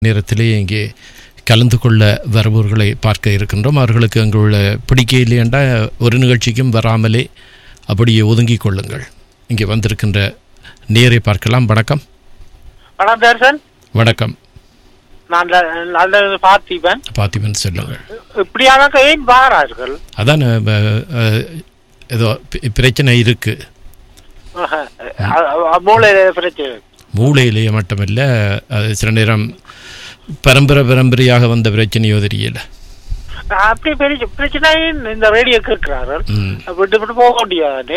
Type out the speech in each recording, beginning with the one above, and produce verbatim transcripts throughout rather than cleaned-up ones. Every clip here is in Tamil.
நேரத்திலே இங்கே கலந்து கொள்ள வருபவர்களை பார்க்க இருக்கின்றோம். அவர்களுக்கு அங்குள்ள பிடிக்க இல்லையென்றா ஒரு நிகழ்ச்சிக்கும் வராமலே அப்படியே ஒதுங்கிக் கொள்ளுங்கள். இங்கே வந்திருக்கின்ற நேரை பார்க்கலாம். வணக்கம். வணக்கம். வணக்கம். நான் பார்த்திபன். பார்த்திபன் சொல்லுங்கள். இப்படியான ஏன் வாரார்கள்? அதான் ஏதோ பிரச்சனை இருக்கு. மூளையிலேயே மட்டுமில்லை, அது சில நேரம் பரம்பரை பரம்பரையாக வந்த பிரச்சனையோ தெரியல. அப்படி பெரிய பிரச்சனை இந்த ரேடியோ கேட்கிறார்கள். விட்டு விட்டு போக முடியாது.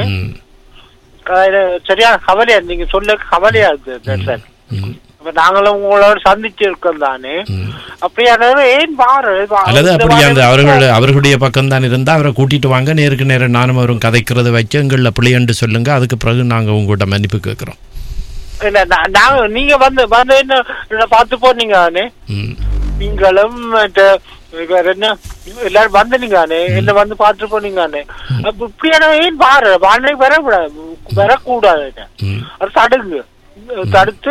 சரியா கவலையா நீங்க சொல்ல கவலையா இருக்கு. நாங்களும் உங்களோட சந்திச்சு இருக்கோம் தானே. அப்படியான ஏன் பாரு அல்லது அப்படி அந்த அவர்கள் அவர்களுடைய பக்கம் தான் இருந்தா அவரை கூட்டிட்டு வாங்க, நேருக்கு நேரம் நானும் அவரும் கதைக்கிறத வச்சு எங்கள பிள்ளையண்டு சொல்லுங்க. அதுக்கு பிறகு நாங்க உங்கள்கிட்ட மன்னிப்பு கேட்கிறோம். இல்ல நாங்க நீங்க வந்து வந்து என்ன பார்த்து போனீங்க தானே. நீங்களும் வேற என்ன எல்லாரும் வந்து நீங்க என்ன வந்து பார்த்து போனீங்க தானே. இப்படியான ஏன் பாரு வாழை வரக்கூடாது வரக்கூடாது. அது தடுங்க தடுத்து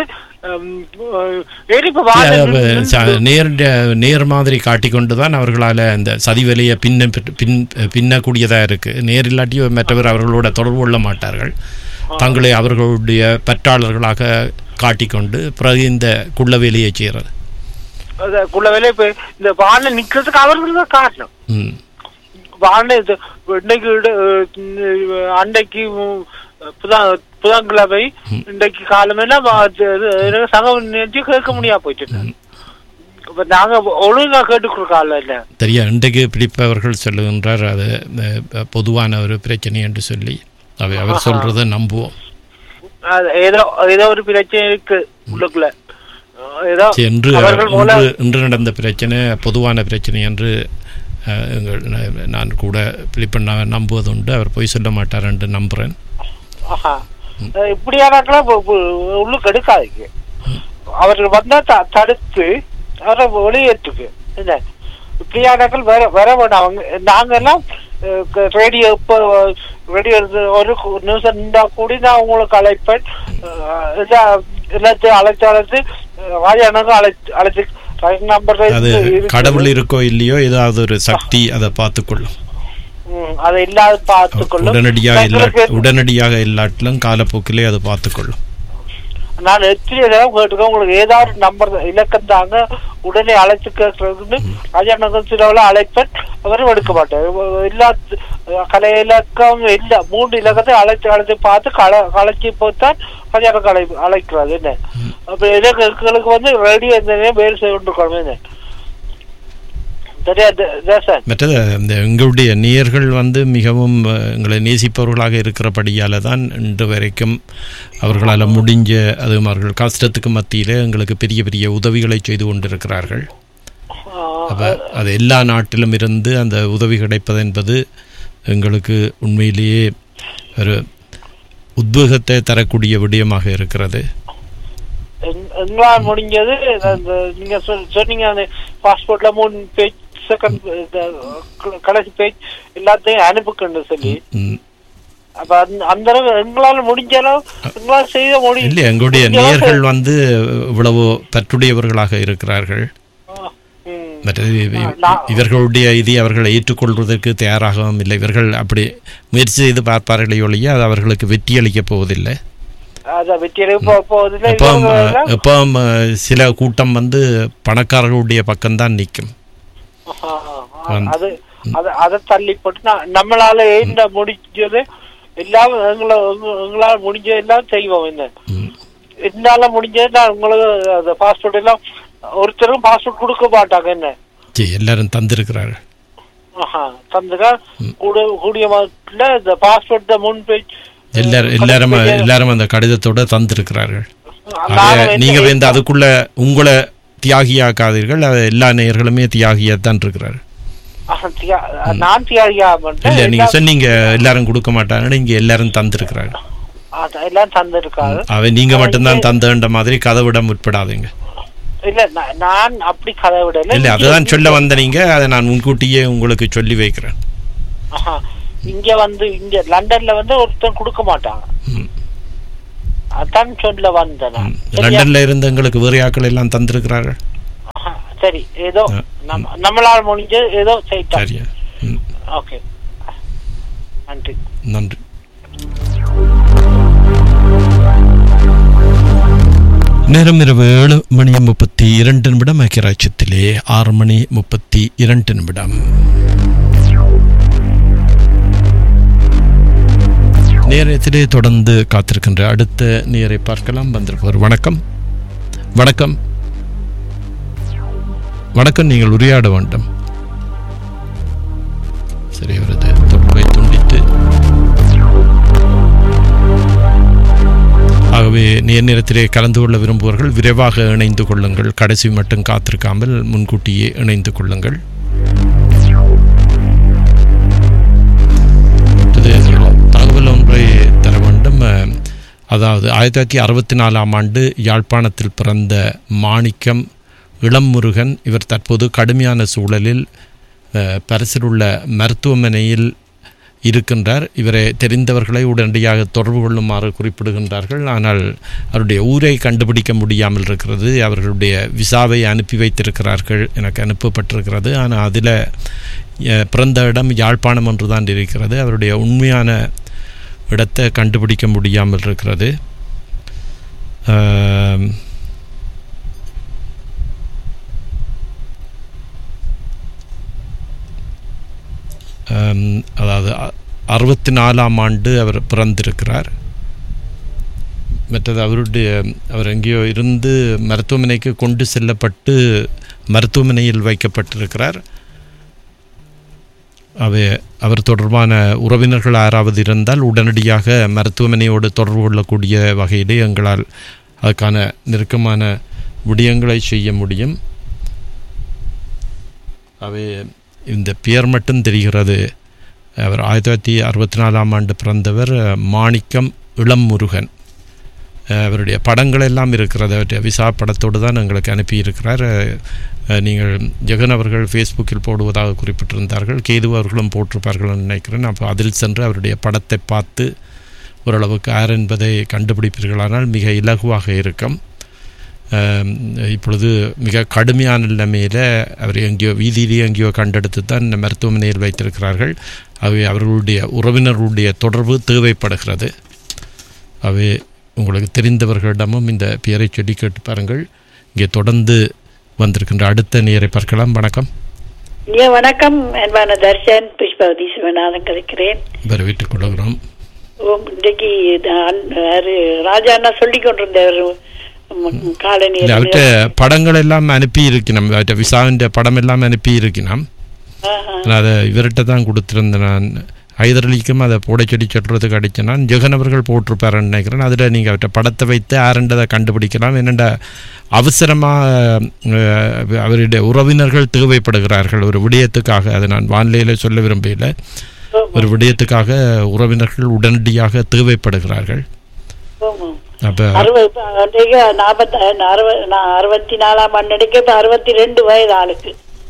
நேர் நேர் மாதிரி காட்டிக்கொண்டுதான் அவர்களால அந்த சதிவலையை பின்ன பின் பின்னக்கூடியதா இருக்கு. நேர் இல்லாட்டி மற்றவர் அவர்களோட தொடர்பு கொள்ள மாட்டார்கள். தங்களை அவர்களுடைய பற்றாளர்களாக காட்டிக்கொண்டு பிறகு இந்த குள்ள வேலையை செய்யறது. குள்ள வேலையை இந்த வாழை நிக்கிறதுக்கு அவர்கள் தான் காரணம். வாழை இன்னைக்கு அன்னைக்கு புதன்கிழமை இன்றைக்கு காலமெல்லாம் சங்கம் நினைச்சு கேட்க முடியா போயிட்டு நாங்க ஒழுங்கா கேட்டுக்கொடுக்கால இல்ல தெரியா. இன்றைக்கு பிடிப்பவர்கள் சொல்லுகின்றார் அது பொதுவான ஒரு பிரச்சனை என்று சொல்லி அவை அவர் சொல்றத நம்புவோம். ஏதோ ஏதோ ஒரு பிரச்சனை இருக்கு உள்ளுக்குள்ள. என்று இன்று நடந்த பிரச்சனை பொதுவான பிரச்சனை என்று நான் கூட பிலிப்பண்ணா நம்புவதுண்டு. அவர் போய் சொல்ல மாட்டார் என்று நம்புறேன். இப்படியானாக்கெல்லாம் உள்ளுக்கு எடுக்காதீங்க. அவர்கள் வந்தா தடுத்து அவரை வெளியேற்றுக்கு. என்ன இப்படியானாக்கள் வர வர வேண்டாம். அவங்க நாங்கெல்லாம் ரேடியோ இப்போ ரேடியோ ஒரு நியூஸ் இருந்தா கூடி நான் உங்களுக்கு அழைப்பேன். எல்லாத்தையும் அழைத்து அழைத்து ராஜானாக்கும் அழைத்து அழைத்து நம்பர் கடவுள் இருக்கோ இல்லையோ ஏதாவது ஒரு சக்தி அதை பார்த்துக்கொள்ளும். அதை இல்லாத பார்த்துக்கொள்ளும். உடனடியாக உடனடியாக எல்லாட்டிலும் காலப்போக்கிலே அதை பார்த்துக்கொள்ளும். நான் எத்தனை நேரம் கேட்டுக்கோ உங்களுக்கு ஏதாவது நம்பர் இலக்கம் தாங்க உடனே அழைச்சு கேட்கறதுன்னு ராஜாநகர் சிலவில் அழைப்பேன். அவரும் எடுக்க மாட்டேன். எல்லா கலை இலக்கம் இல்ல மூன்று இலக்கத்தை அழைத்து அழைத்து பார்த்து கல கலைச்சி போத்தான் ராஜாநகர் அழை அழைக்கிறது. என்ன அப்ப எங்களுக்கு வந்து ரேடியோ இந்த வேலை செய்ய கொண்டிருக்கணும். மற்றது இந்த எங்களுடைய நேயர்கள் வந்து மிகவும் எங்களை நேசிப்பவர்களாக இருக்கிறபடியால தான் இன்று வரைக்கும் அவர்களால் முடிஞ்ச அது அவர்கள் கஷ்டத்துக்கு மத்தியில் எங்களுக்கு பெரிய பெரிய உதவிகளை செய்து கொண்டிருக்கிறார்கள். அப்போ அது எல்லா நாட்டிலும் இருந்து அந்த உதவி கிடைப்பது என்பது எங்களுக்கு உண்மையிலேயே ஒரு உத்வேகத்தை தரக்கூடிய விடயமாக இருக்கிறது. எங்களால் முடிஞ்சது நீங்க சொன்னீங்க அந்த பாஸ்போர்ட்ல மூணு பேஜ் செகண்ட் கடைசி பேஜ் எல்லாத்தையும் அனுப்புக்கண்டு சொல்லி. அப்ப அந்த அளவு எங்களால் முடிஞ்ச அளவு எங்களால் செய்த முடியும். இல்லை, எங்களுடைய நேயர்கள் வந்து இவ்வளவு பற்றுடையவர்களாக இருக்கிறார்கள். இவர்களுடைய இதை அவர்கள் ஏற்றுக்கொள்வதற்கு தயாராகவும் இல்லை. இவர்கள் அப்படி முயற்சி செய்து பார்ப்பார்களே ஒழிய அது அவர்களுக்கு வெற்றி அளிக்கப் போவதில்லை. இப்போ சில கூட்டம் வந்து பணக்காரர்களுடைய பக்கம்தான் நிற்கும். அதை தள்ளி போட்டு நம்மளால என்ன முடிஞ்சது எல்லாம் எங்களால முடிஞ்சது எல்லாம் செய்வோம். என்ன என்னால முடிஞ்சது நான் உங்களுக்கு பாஸ்போர்ட் எல்லாம் ஒருத்தரும் பாஸ்போர்ட் கொடுக்க மாட்டாங்க. என்ன எல்லாரும் தந்திருக்கிறார்கள். தந்துக்கா கூடிய இந்த பாஸ்போர்ட் முன் பேஜ் எல்லாரும் எல்லாரும் எல்லாரும் அந்த கடிதத்தோட தந்திருக்கிறார்கள். நீங்க வந்து அதுக்குள்ள உங்களை தியாகியாக்காதீர்கள். எல்லா நேயர்களுமே தியாகியாத்தான் இருக்கிறார்கள். இல்ல நீங்க சொன்னீங்க எல்லாரும் கொடுக்க மாட்டாங்க, இங்க எல்லாரும் தந்திருக்கிறாங்க. அவன் நீங்க மட்டும்தான் தந்தன்ற மாதிரி கதை விட முற்படாதீங்க. இல்ல நான் அப்படி கதை விடல. இல்ல அதுதான் சொல்ல வந்த நீங்க அதை நான் முன்கூட்டியே உங்களுக்கு சொல்லி வைக்கிறேன். இங்க வந்து இங்க லண்டன்ல வந்து ஒருத்தர் கொடுக்க மாட்டாங்க. அதான் சொல்ல வந்தேன். லண்டன்ல இருந்து எங்களுக்கு வேறு ஆட்கள் எல்லாம் தந்திருக்கிறார்கள். சரி ஏதோ நம்ம நம்மளால் முடிஞ்ச ஏதோ செய்யலாம். ஓகே, நன்றி நன்றி. நேரம் இரவு ஏழு மணி முப்பத்தி இரண்டு நிமிடம். ஐக்கியராட்சியத்திலே ஆறு மணி முப்பத்தி இரண்டு நிமிடம். நேரத்திலே தொடர்ந்து காத்திருக்கின்ற அடுத்த நேரை பார்க்கலாம். வந்திருப்பவர் வணக்கம். வணக்கம் வணக்கம். நீங்கள் உரையாட வேண்டும். சரி, அவரது தொடர்பை துண்டித்து ஆகவே நேர் நேரத்திலே கலந்து கொள்ள விரும்புவர்கள் விரைவாக இணைந்து கொள்ளுங்கள். கடைசி மட்டும் காத்திருக்காமல் முன்கூட்டியே இணைந்து கொள்ளுங்கள். தகவல் ஒன்றை தர வேண்டும். அதாவது ஆயிரத்தி தொள்ளாயிரத்தி அறுபத்தி நாலாம் ஆண்டு யாழ்ப்பாணத்தில் பிறந்த மாணிக்கம் இளம்முருகன். இவர் தற்போது கடுமையான சூழலில் பரிசில் உள்ள மருத்துவமனையில் இருக்கின்றார். இவரை தெரிந்தவர்களை உடனடியாக தொடர்பு கொள்ளுமாறு குறிப்பிடுகின்றார்கள். ஆனால் அவருடைய ஊரை கண்டுபிடிக்க முடியாமல் இருக்கிறது. அவர்களுடைய விசாவை அனுப்பி வைத்திருக்கிறார்கள், எனக்கு அனுப்பப்பட்டிருக்கிறது. ஆனால் அதில் பிறந்த இடம் யாழ்ப்பாணம் என்று தான் இருக்கிறது. அவருடைய உண்மையான இடத்தை கண்டுபிடிக்க முடியாமல் இருக்கிறது. அதாவது அறுபத்தி நாலாம் ஆண்டு அவர் பிறந்திருக்கிறார். மற்றது அவருடைய அவர் எங்கேயோ இருந்து மருத்துவமனைக்கு கொண்டு செல்லப்பட்டு மருத்துவமனையில் வைக்கப்பட்டிருக்கிறார். அவை அவர் தொடர்பான உறவினர்கள் யாராவது இருந்தால் உடனடியாக மருத்துவமனையோடு தொடர்பு கொள்ளக்கூடிய வகையிலே எங்களால் அதுக்கான நெருக்கமான விடயங்களை செய்ய முடியும். அவை இந்த பெயர் மட்டும் தெரிகிறது. அவர் ஆயிரத்தி தொள்ளாயிரத்தி அறுபத்தி நாலாம் ஆண்டு பிறந்தவர் மாணிக்கம் இளம்முருகன். அவருடைய படங்கள் எல்லாம் இருக்கிறது. அவருடைய விசா படத்தோடு தான் எங்களுக்கு அனுப்பியிருக்கிறார். நீங்கள் ஜெகன் அவர்கள் ஃபேஸ்புக்கில் போடுவதாக குறிப்பிட்டிருந்தார்கள். கேது அவர்களும் போட்டிருப்பார்கள் நினைக்கிறேன். அப்போ அதில் சென்று அவருடைய படத்தை பார்த்து ஓரளவுக்கு யார் என்பதை கண்டுபிடிப்பீர்களானால் மிக இலகுவாக இருக்கும். இப்பொழுது மிக கடுமையான நிலைமையில் அவர் எங்கேயோ வீதியிலேயே எங்கேயோ கண்டெடுத்து தான் இந்த மருத்துவமனையில் வைத்திருக்கிறார்கள். அவை அவர்களுடைய உறவினர்களுடைய தொடர்பு தேவைப்படுகிறது. அவை உங்களுக்கு தெரிந்தவர்களிடமும் இந்த பெயரை சொல்லி கேட்டு பாருங்கள். இங்கே தொடர்ந்து வந்திருக்கின்ற அடுத்த நேரை பார்க்கலாம். வணக்கம். வணக்கம். அன்பான தர்ஷன், புஷ்பவதி சிவநாதன் கதைக்கிறேன். வரவேற்றுக் கொள்கிறோம். இன்றைக்கு ராஜா அண்ணா சொல்லிக் கொண்டிருந்தவர் அவற்ற படங்கள் எல்லாம் அனுப்பி இருக்கணும். அவற்ற விசாவின் படம் எல்லாம் அனுப்பி இருக்கணும். அதை இவர்கிட்ட தான் கொடுத்துருந்தேன். நான் ஐதரளிக்கும் அதை போட சொல்லி சொல்றதுக்கு அடிச்சேன். நான் ஜெகன் அவர்கள் போட்டிருப்பாருன்னு நினைக்கிறேன். அதில் நீங்கள் அவற்ற படத்தை வைத்து ஆரண்டதை கண்டுபிடிக்கலாம். என்னென்ன அவசரமாக அவருடைய உறவினர்கள் தேவைப்படுகிறார்கள் ஒரு விடயத்துக்காக. அதை நான் வானிலையில் சொல்ல விரும்பல. ஒரு விடயத்துக்காக உறவினர்கள் உடனடியாக தேவைப்படுகிறார்கள். அறுபத்தி நாலாம் ஆண்டு அறுபத்தி ரெண்டு வயது ஆளுக்கு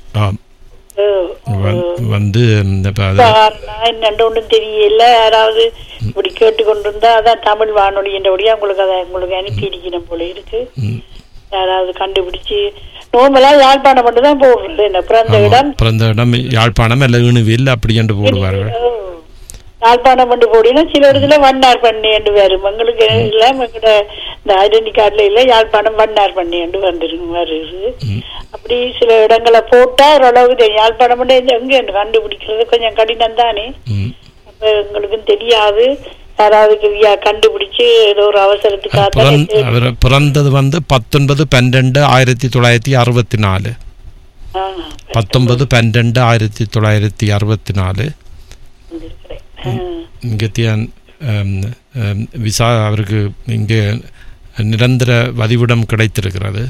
வந்து என்னண்டு ஒன்றும் தெரியல. யாராவது இப்படி கேட்டுக்கொண்டிருந்தா அதான் தமிழ் வானொலி என்றபடியா உங்களுக்கு அதை உங்களுக்கு அனுப்பி இருக்கணும் போல இருக்கு. யாராவது கண்டுபிடிச்சு நோம்பலா யாழ்ப்பாணம் மட்டும் தான் போடுறது. என்ன பிறந்த இடம் பிறந்த இடம் யாழ்ப்பாணம் அல்ல இணுவில் அப்படி என்று போடுவார்கள். யாழ்ப்பாணம் பண்ணி போடினா சில இடத்துல வண்ணார் பண்ணி என்று வரும். எங்களுக்கு இல்லை, எங்களோட இந்த ஐடென்டி கார்டுல இல்லை, யாழ்ப்பாணம் வண்ணார் பண்ணி என்று வந்துருக்கு வருது. அப்படி சில இடங்களை போட்டா ஓரளவுக்கு தெரியும். யாழ்ப்பாணம் பண்ணி எங்க கண்டுபிடிக்கிறது கொஞ்சம் கடினம் தானே. அப்ப எங்களுக்கும் தெரியாது. யாராவது கண்டுபிடிச்சு ஏதோ ஒரு அவசரத்துக்காக. பிறந்தது வந்து பத்தொன்பது பன்னெண்டு ஆயிரத்தி தொள்ளாயிரத்தி அறுபத்தி நாலு பத்தொன்பது பன்னெண்டு ஆயிரத்தி தொள்ளாயிரத்தி அறுபத்தி நாலு இங்கத்தியான் விசா அவருக்கு இங்கே நிரந்தர வதிவிடம் கிடைத்திருக்கிறது.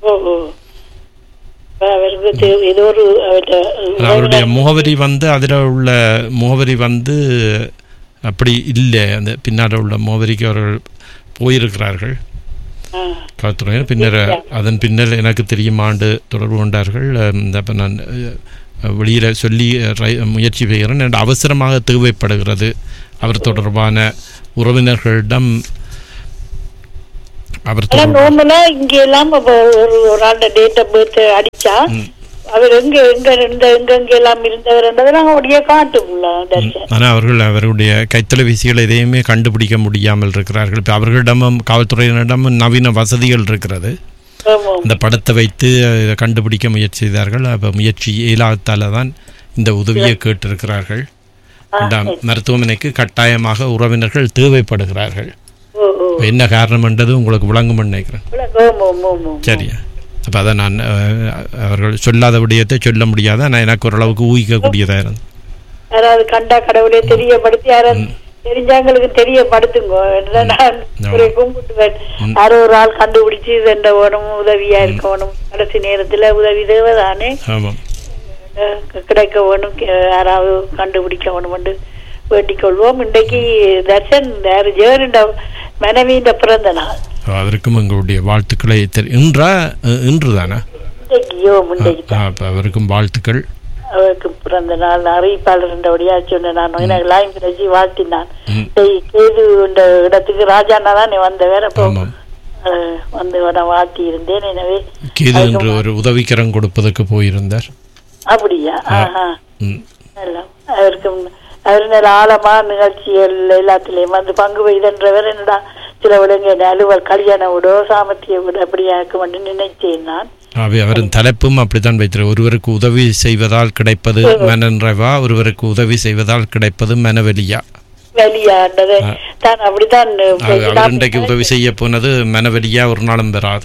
அவருடைய முகவரி வந்து அதில் உள்ள முகவரி வந்து அப்படி இல்லை. அந்த பின்னால் உள்ள முகவரிக்கு அவர்கள் போயிருக்கிறார்கள் காத்துறையில். பின்னர் அதன் பின்னர் எனக்கு தெரியும் ஆண்டு தொடர்பு கொண்டார்கள். அப்போ நான் வெளியில் சொல்லி முயற்சி செய்கிறேன். அவசரமாக தேவைப்படுகிறது. அவர் தொடர்பான உறவினர்களிடம் நார்மலா இங்க எல்லாம் ஒரு ஆண்ட டேட் ஆஃப் பர்த் அடிச்சா அவர் எங்க எங்க இருந்த எங்க எங்க எல்லாம் இருந்தவர் அப்படியே காட்டுங்களா தர்ஷன். ஆனா அவர்கள் அவருடைய கைத்தொலைபேசிகள் எதையுமே கண்டுபிடிக்க முடியாமல் இருக்கிறார்கள். இப்போ அவர்களிடமும் காவல்துறையினரிடமும் நவீன வசதிகள் இருக்கிறது. அந்த படத்தை வைத்து இதை கண்டுபிடிக்க முயற்சி செய்தார்கள். அப்போ முயற்சி இயலாததால தான் இந்த உதவியை கேட்டிருக்கிறார்கள். இந்த மருத்துவமனைக்கு கட்டாயமாக உறவினர்கள் தேவைப்படுகிறார்கள். என்ன காரணம் என்றது உங்களுக்கு விளங்கும் நினைக்கிறேன். சரியா? அப்போ அதை நான் அவர்கள் சொல்லாத விடயத்தை சொல்ல முடியாத நான் எனக்கு ஓரளவுக்கு ஊகிக்கக்கூடியதாக இருந்தது. யாராவது கண்டா கடவுளே தெரியப்படுத்தி யாராவது தெரிஞ்சவங்களுக்கு தெரியப்படுத்துங்க. நான் கும்பிட்டுவேன். யாரோ ஒரு ஆள் கண்டுபிடிச்சு சென்ற வேணும், உதவியா இருக்க வேணும். கடைசி நேரத்துல உதவி தேவைதானே கிடைக்க வேணும். யாராவது கண்டுபிடிக்க வேணும் என்று வேண்டிக் கொள்வோம். இன்றைக்கு தர்ஷன் ஜெயனின் மனைவியின் பிறந்த நாள். அவருக்கும் எங்களுடைய வாழ்த்துக்களை இன்றா இன்றுதானே அவருக்கும் வாழ்த்துக்கள். அவருக்கு பிறந்த நாள் அறிவிப்பாளர் என்றபடியா சொன்ன நான் எனக்கு லைன் கிடைச்சி வாழ்த்தினான். கேது என்ற இடத்துக்கு ராஜாண்ணா தான் வந்த வேற வந்து நான் வாழ்த்தி இருந்தேன். எனவே கேது என்று ஒரு உதவிக்கரம் கொடுப்பதற்கு போயிருந்தார். அப்படியா? அவருக்கும் அவர் நல்ல ஆழமா நிகழ்ச்சிகள் எல்லாத்திலையும் வந்து பங்கு பெய்தன்றவர் என்னடா சில விலங்கு அலுவல் கல்யாண விடோ சாமர்த்திய விட அப்படியா இருக்கும் என்று நினைத்தேன் நான். அவரின் தலைப்பும் அப்படித்தான் வைத்திருக்க. ஒருவருக்கு உதவி செய்வதால் கிடைப்பது மனநிறைவா, ஒருவருக்கு உதவி செய்வதால் கிடைப்பது மனவெளியா வெளியாண்டது தான். அப்படித்தான் இன்றைக்கு உதவி செய்ய போனது மனவெளியா ஒரு நாளும் பெறாது.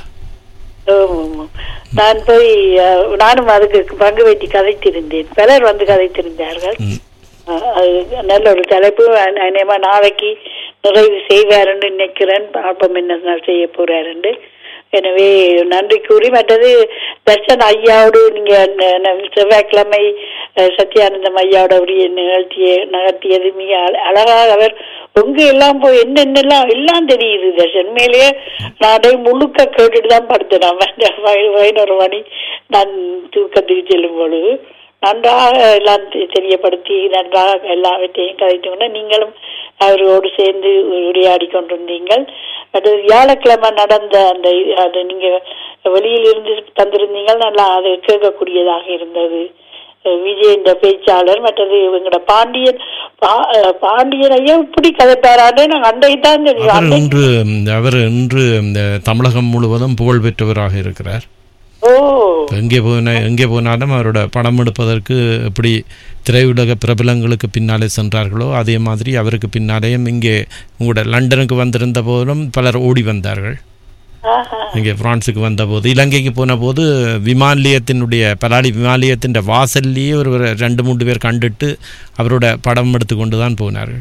நான் போய் நானும் அதுக்கு பங்கு வைத்து கதைத்திருந்தேன். பலர் வந்து கதைத்திருந்தார்கள். நல்ல ஒரு தலைப்பு. நாளைக்கு நிறைவு செய்வாருன்னு நினைக்கிறேன். பாப்பம் என்ன செய்ய போறாருன்னு. எனவே நன்றி கூறி மற்றது தர்ஷன் ஐயாவோடு நீங்க செவ்வாய்க்கிழமை சத்யானந்தம் ஐயாவோட உரிய நிகழ்ச்சியை நகர்த்தியது மிக அழகாக. அவர் உங்க எல்லாம் போய் என்னென்னலாம் எல்லாம் தெரியுது தர்ஷன். மேலேயே நான் முழுக்க கேட்டுட்டு தான் படுத்தேன். பதினோரு மணி நான் தூக்கத்துக்கு செல்லும் பொழுது நன்றாக எல்லாம் தெரியப்படுத்தி நன்றாக எல்லாவற்றையும் கதைத்தோன்னா நீங்களும் அவரோடு சேர்ந்து உரையாடி கொண்டிருந்தீங்கள். அது வியாழக்கிழமை நடந்த அந்த அது நீங்க வெளியில் இருந்து தந்திருந்தீங்கள். நல்லா அது கேட்கக்கூடியதாக இருந்தது. விஜய் இந்த பேச்சாளர் மற்றது இவங்களோட பாண்டியன் பாண்டியன் ஐயா இப்படி கதைப்பாரான்னு நாங்கள் அன்றைக்குதான் தெரியும். இன்று அவர் இன்று இந்த தமிழகம் முழுவதும் புகழ் பெற்றவராக இருக்கிறார். எங்கே போன எங்கே போனாலும் அவரோட படம் எடுப்பதற்கு எப்படி திரையுலக பிரபலங்களுக்கு பின்னாலே சென்றார்களோ அதே மாதிரி அவருக்கு பின்னாலேயும் இங்கே உங்களோட லண்டனுக்கு வந்திருந்த போதும் பலர் ஓடி வந்தார்கள். இங்கே பிரான்ஸுக்கு வந்த போது இலங்கைக்கு போன போது விமான நிலையத்தினுடைய பலாலி விமான நிலையத்தின் வாசல்லையே ஒரு ரெண்டு மூன்று பேர் கண்டுட்டு அவரோட படம் எடுத்து கொண்டு தான் போனார்கள்.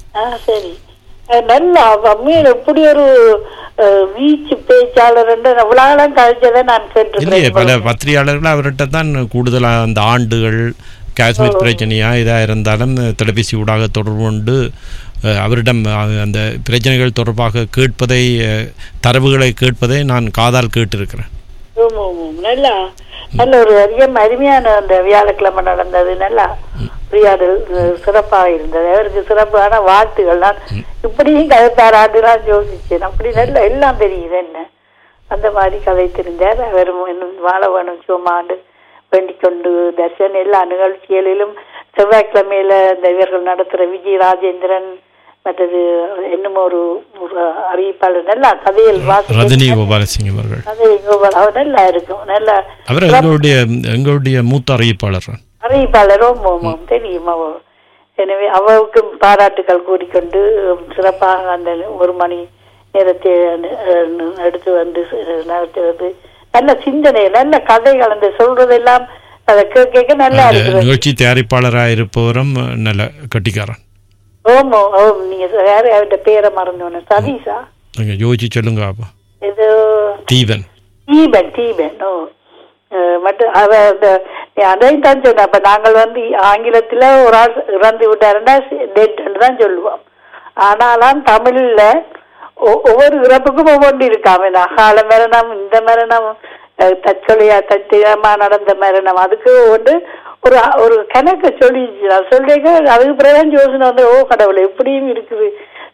நல்லா எப்படி ஒரு வீச்சு பேச்சாளர் நான் கேட்டிருக்கேன். பல பத்திரிகையாளர்கள் அவர்கிட்ட தான் கூடுதலாக அந்த ஆண்டுகள் காஷ்மீர் பிரச்சனையா இதாக இருந்தாலும் தொலைபேசி ஊடாக தொடர்பு கொண்டு அவரிடம் அந்த பிரச்சனைகள் தொடர்பாக கேட்பதை தரவுகளை கேட்பதை நான் காதால் கேட்டிருக்கிறேன். நல்லா நல்ல ஒரு அதிகம் அருமையான அந்த வியாழக்கிழமை நடந்தது. நல்லா உரையாடல் சிறப்பாக இருந்தது. அவருக்கு சிறப்பான வாழ்த்துகள். நான் இப்படியும் கதைத்தாராண்டு நான் யோசிச்சேன். அப்படி நல்ல எல்லாம் தெரியுது என்ன அந்த மாதிரி கதைத்திருந்தார். அவரும் இன்னும் வாழ வேணும் சும்மாண்டு வேண்டிக் கொண்டு தர்ஷன் எல்லா நிகழ்ச்சிகளிலும் செவ்வாய்க்கிழமையில இந்த இவர்கள் நடத்துகிற விஜய் ராஜேந்திரன் மற்றது இன்னும் ஒரு அறிவிப்பாளர் நல்லா கதையில் ரஜினி கோபாலசிங்கம் அவர்கள் ரஜினி கோபால் அவர் நல்லா இருக்கும். நல்லா அவர் எங்களுடைய எங்களுடைய மூத்த அறிவிப்பாளர் அறிவிப்பாளரோ தெரியுமா. எனவே அவருக்கு பாராட்டுகள் கூறிக்கொண்டு சிறப்பாக அந்த ஒரு மணி நேரத்தை எடுத்து வந்து நடத்துவது நல்ல சிந்தனை நல்ல கதைகள் அந்த சொல்றதெல்லாம் அதை கேட்க நல்லா இருக்கு. நிகழ்ச்சி தயாரிப்பாளராக இருப்பவரும் நல்ல கட்டிக்காரன். ஓமோ ஓம் நீங்க வேற அவருடைய பேரை மறந்தோன்னு சதீஷா யோசிச்சு சொல்லுங்க. அப்போ இது தீபன் தீபன் தீபன் ஓ மட்டும் அவ அதையும் தான் சொன்ன. அப்ப நாங்கள் வந்து ஆங்கிலத்துல ஒரு ஆள் இறந்து விட்டாருன்னா டெட்ன்னு தான் சொல்லுவோம். ஆனாலும் தமிழ்ல ஒவ்வொரு இறப்புக்கும் ஒவ்வொன்று இருக்காம அகால மரணம் இந்த மரணம் தற்கொலையா தத்திரமா நடந்த மரணம் அதுக்கு ஒன்று ஒரு ஒரு கணக்கு சொல்லிச்சு. சொல்லிக்க அதுக்கு பிறகு யோசனை வந்து ஓ கடவுளை எப்படியும் இருக்குது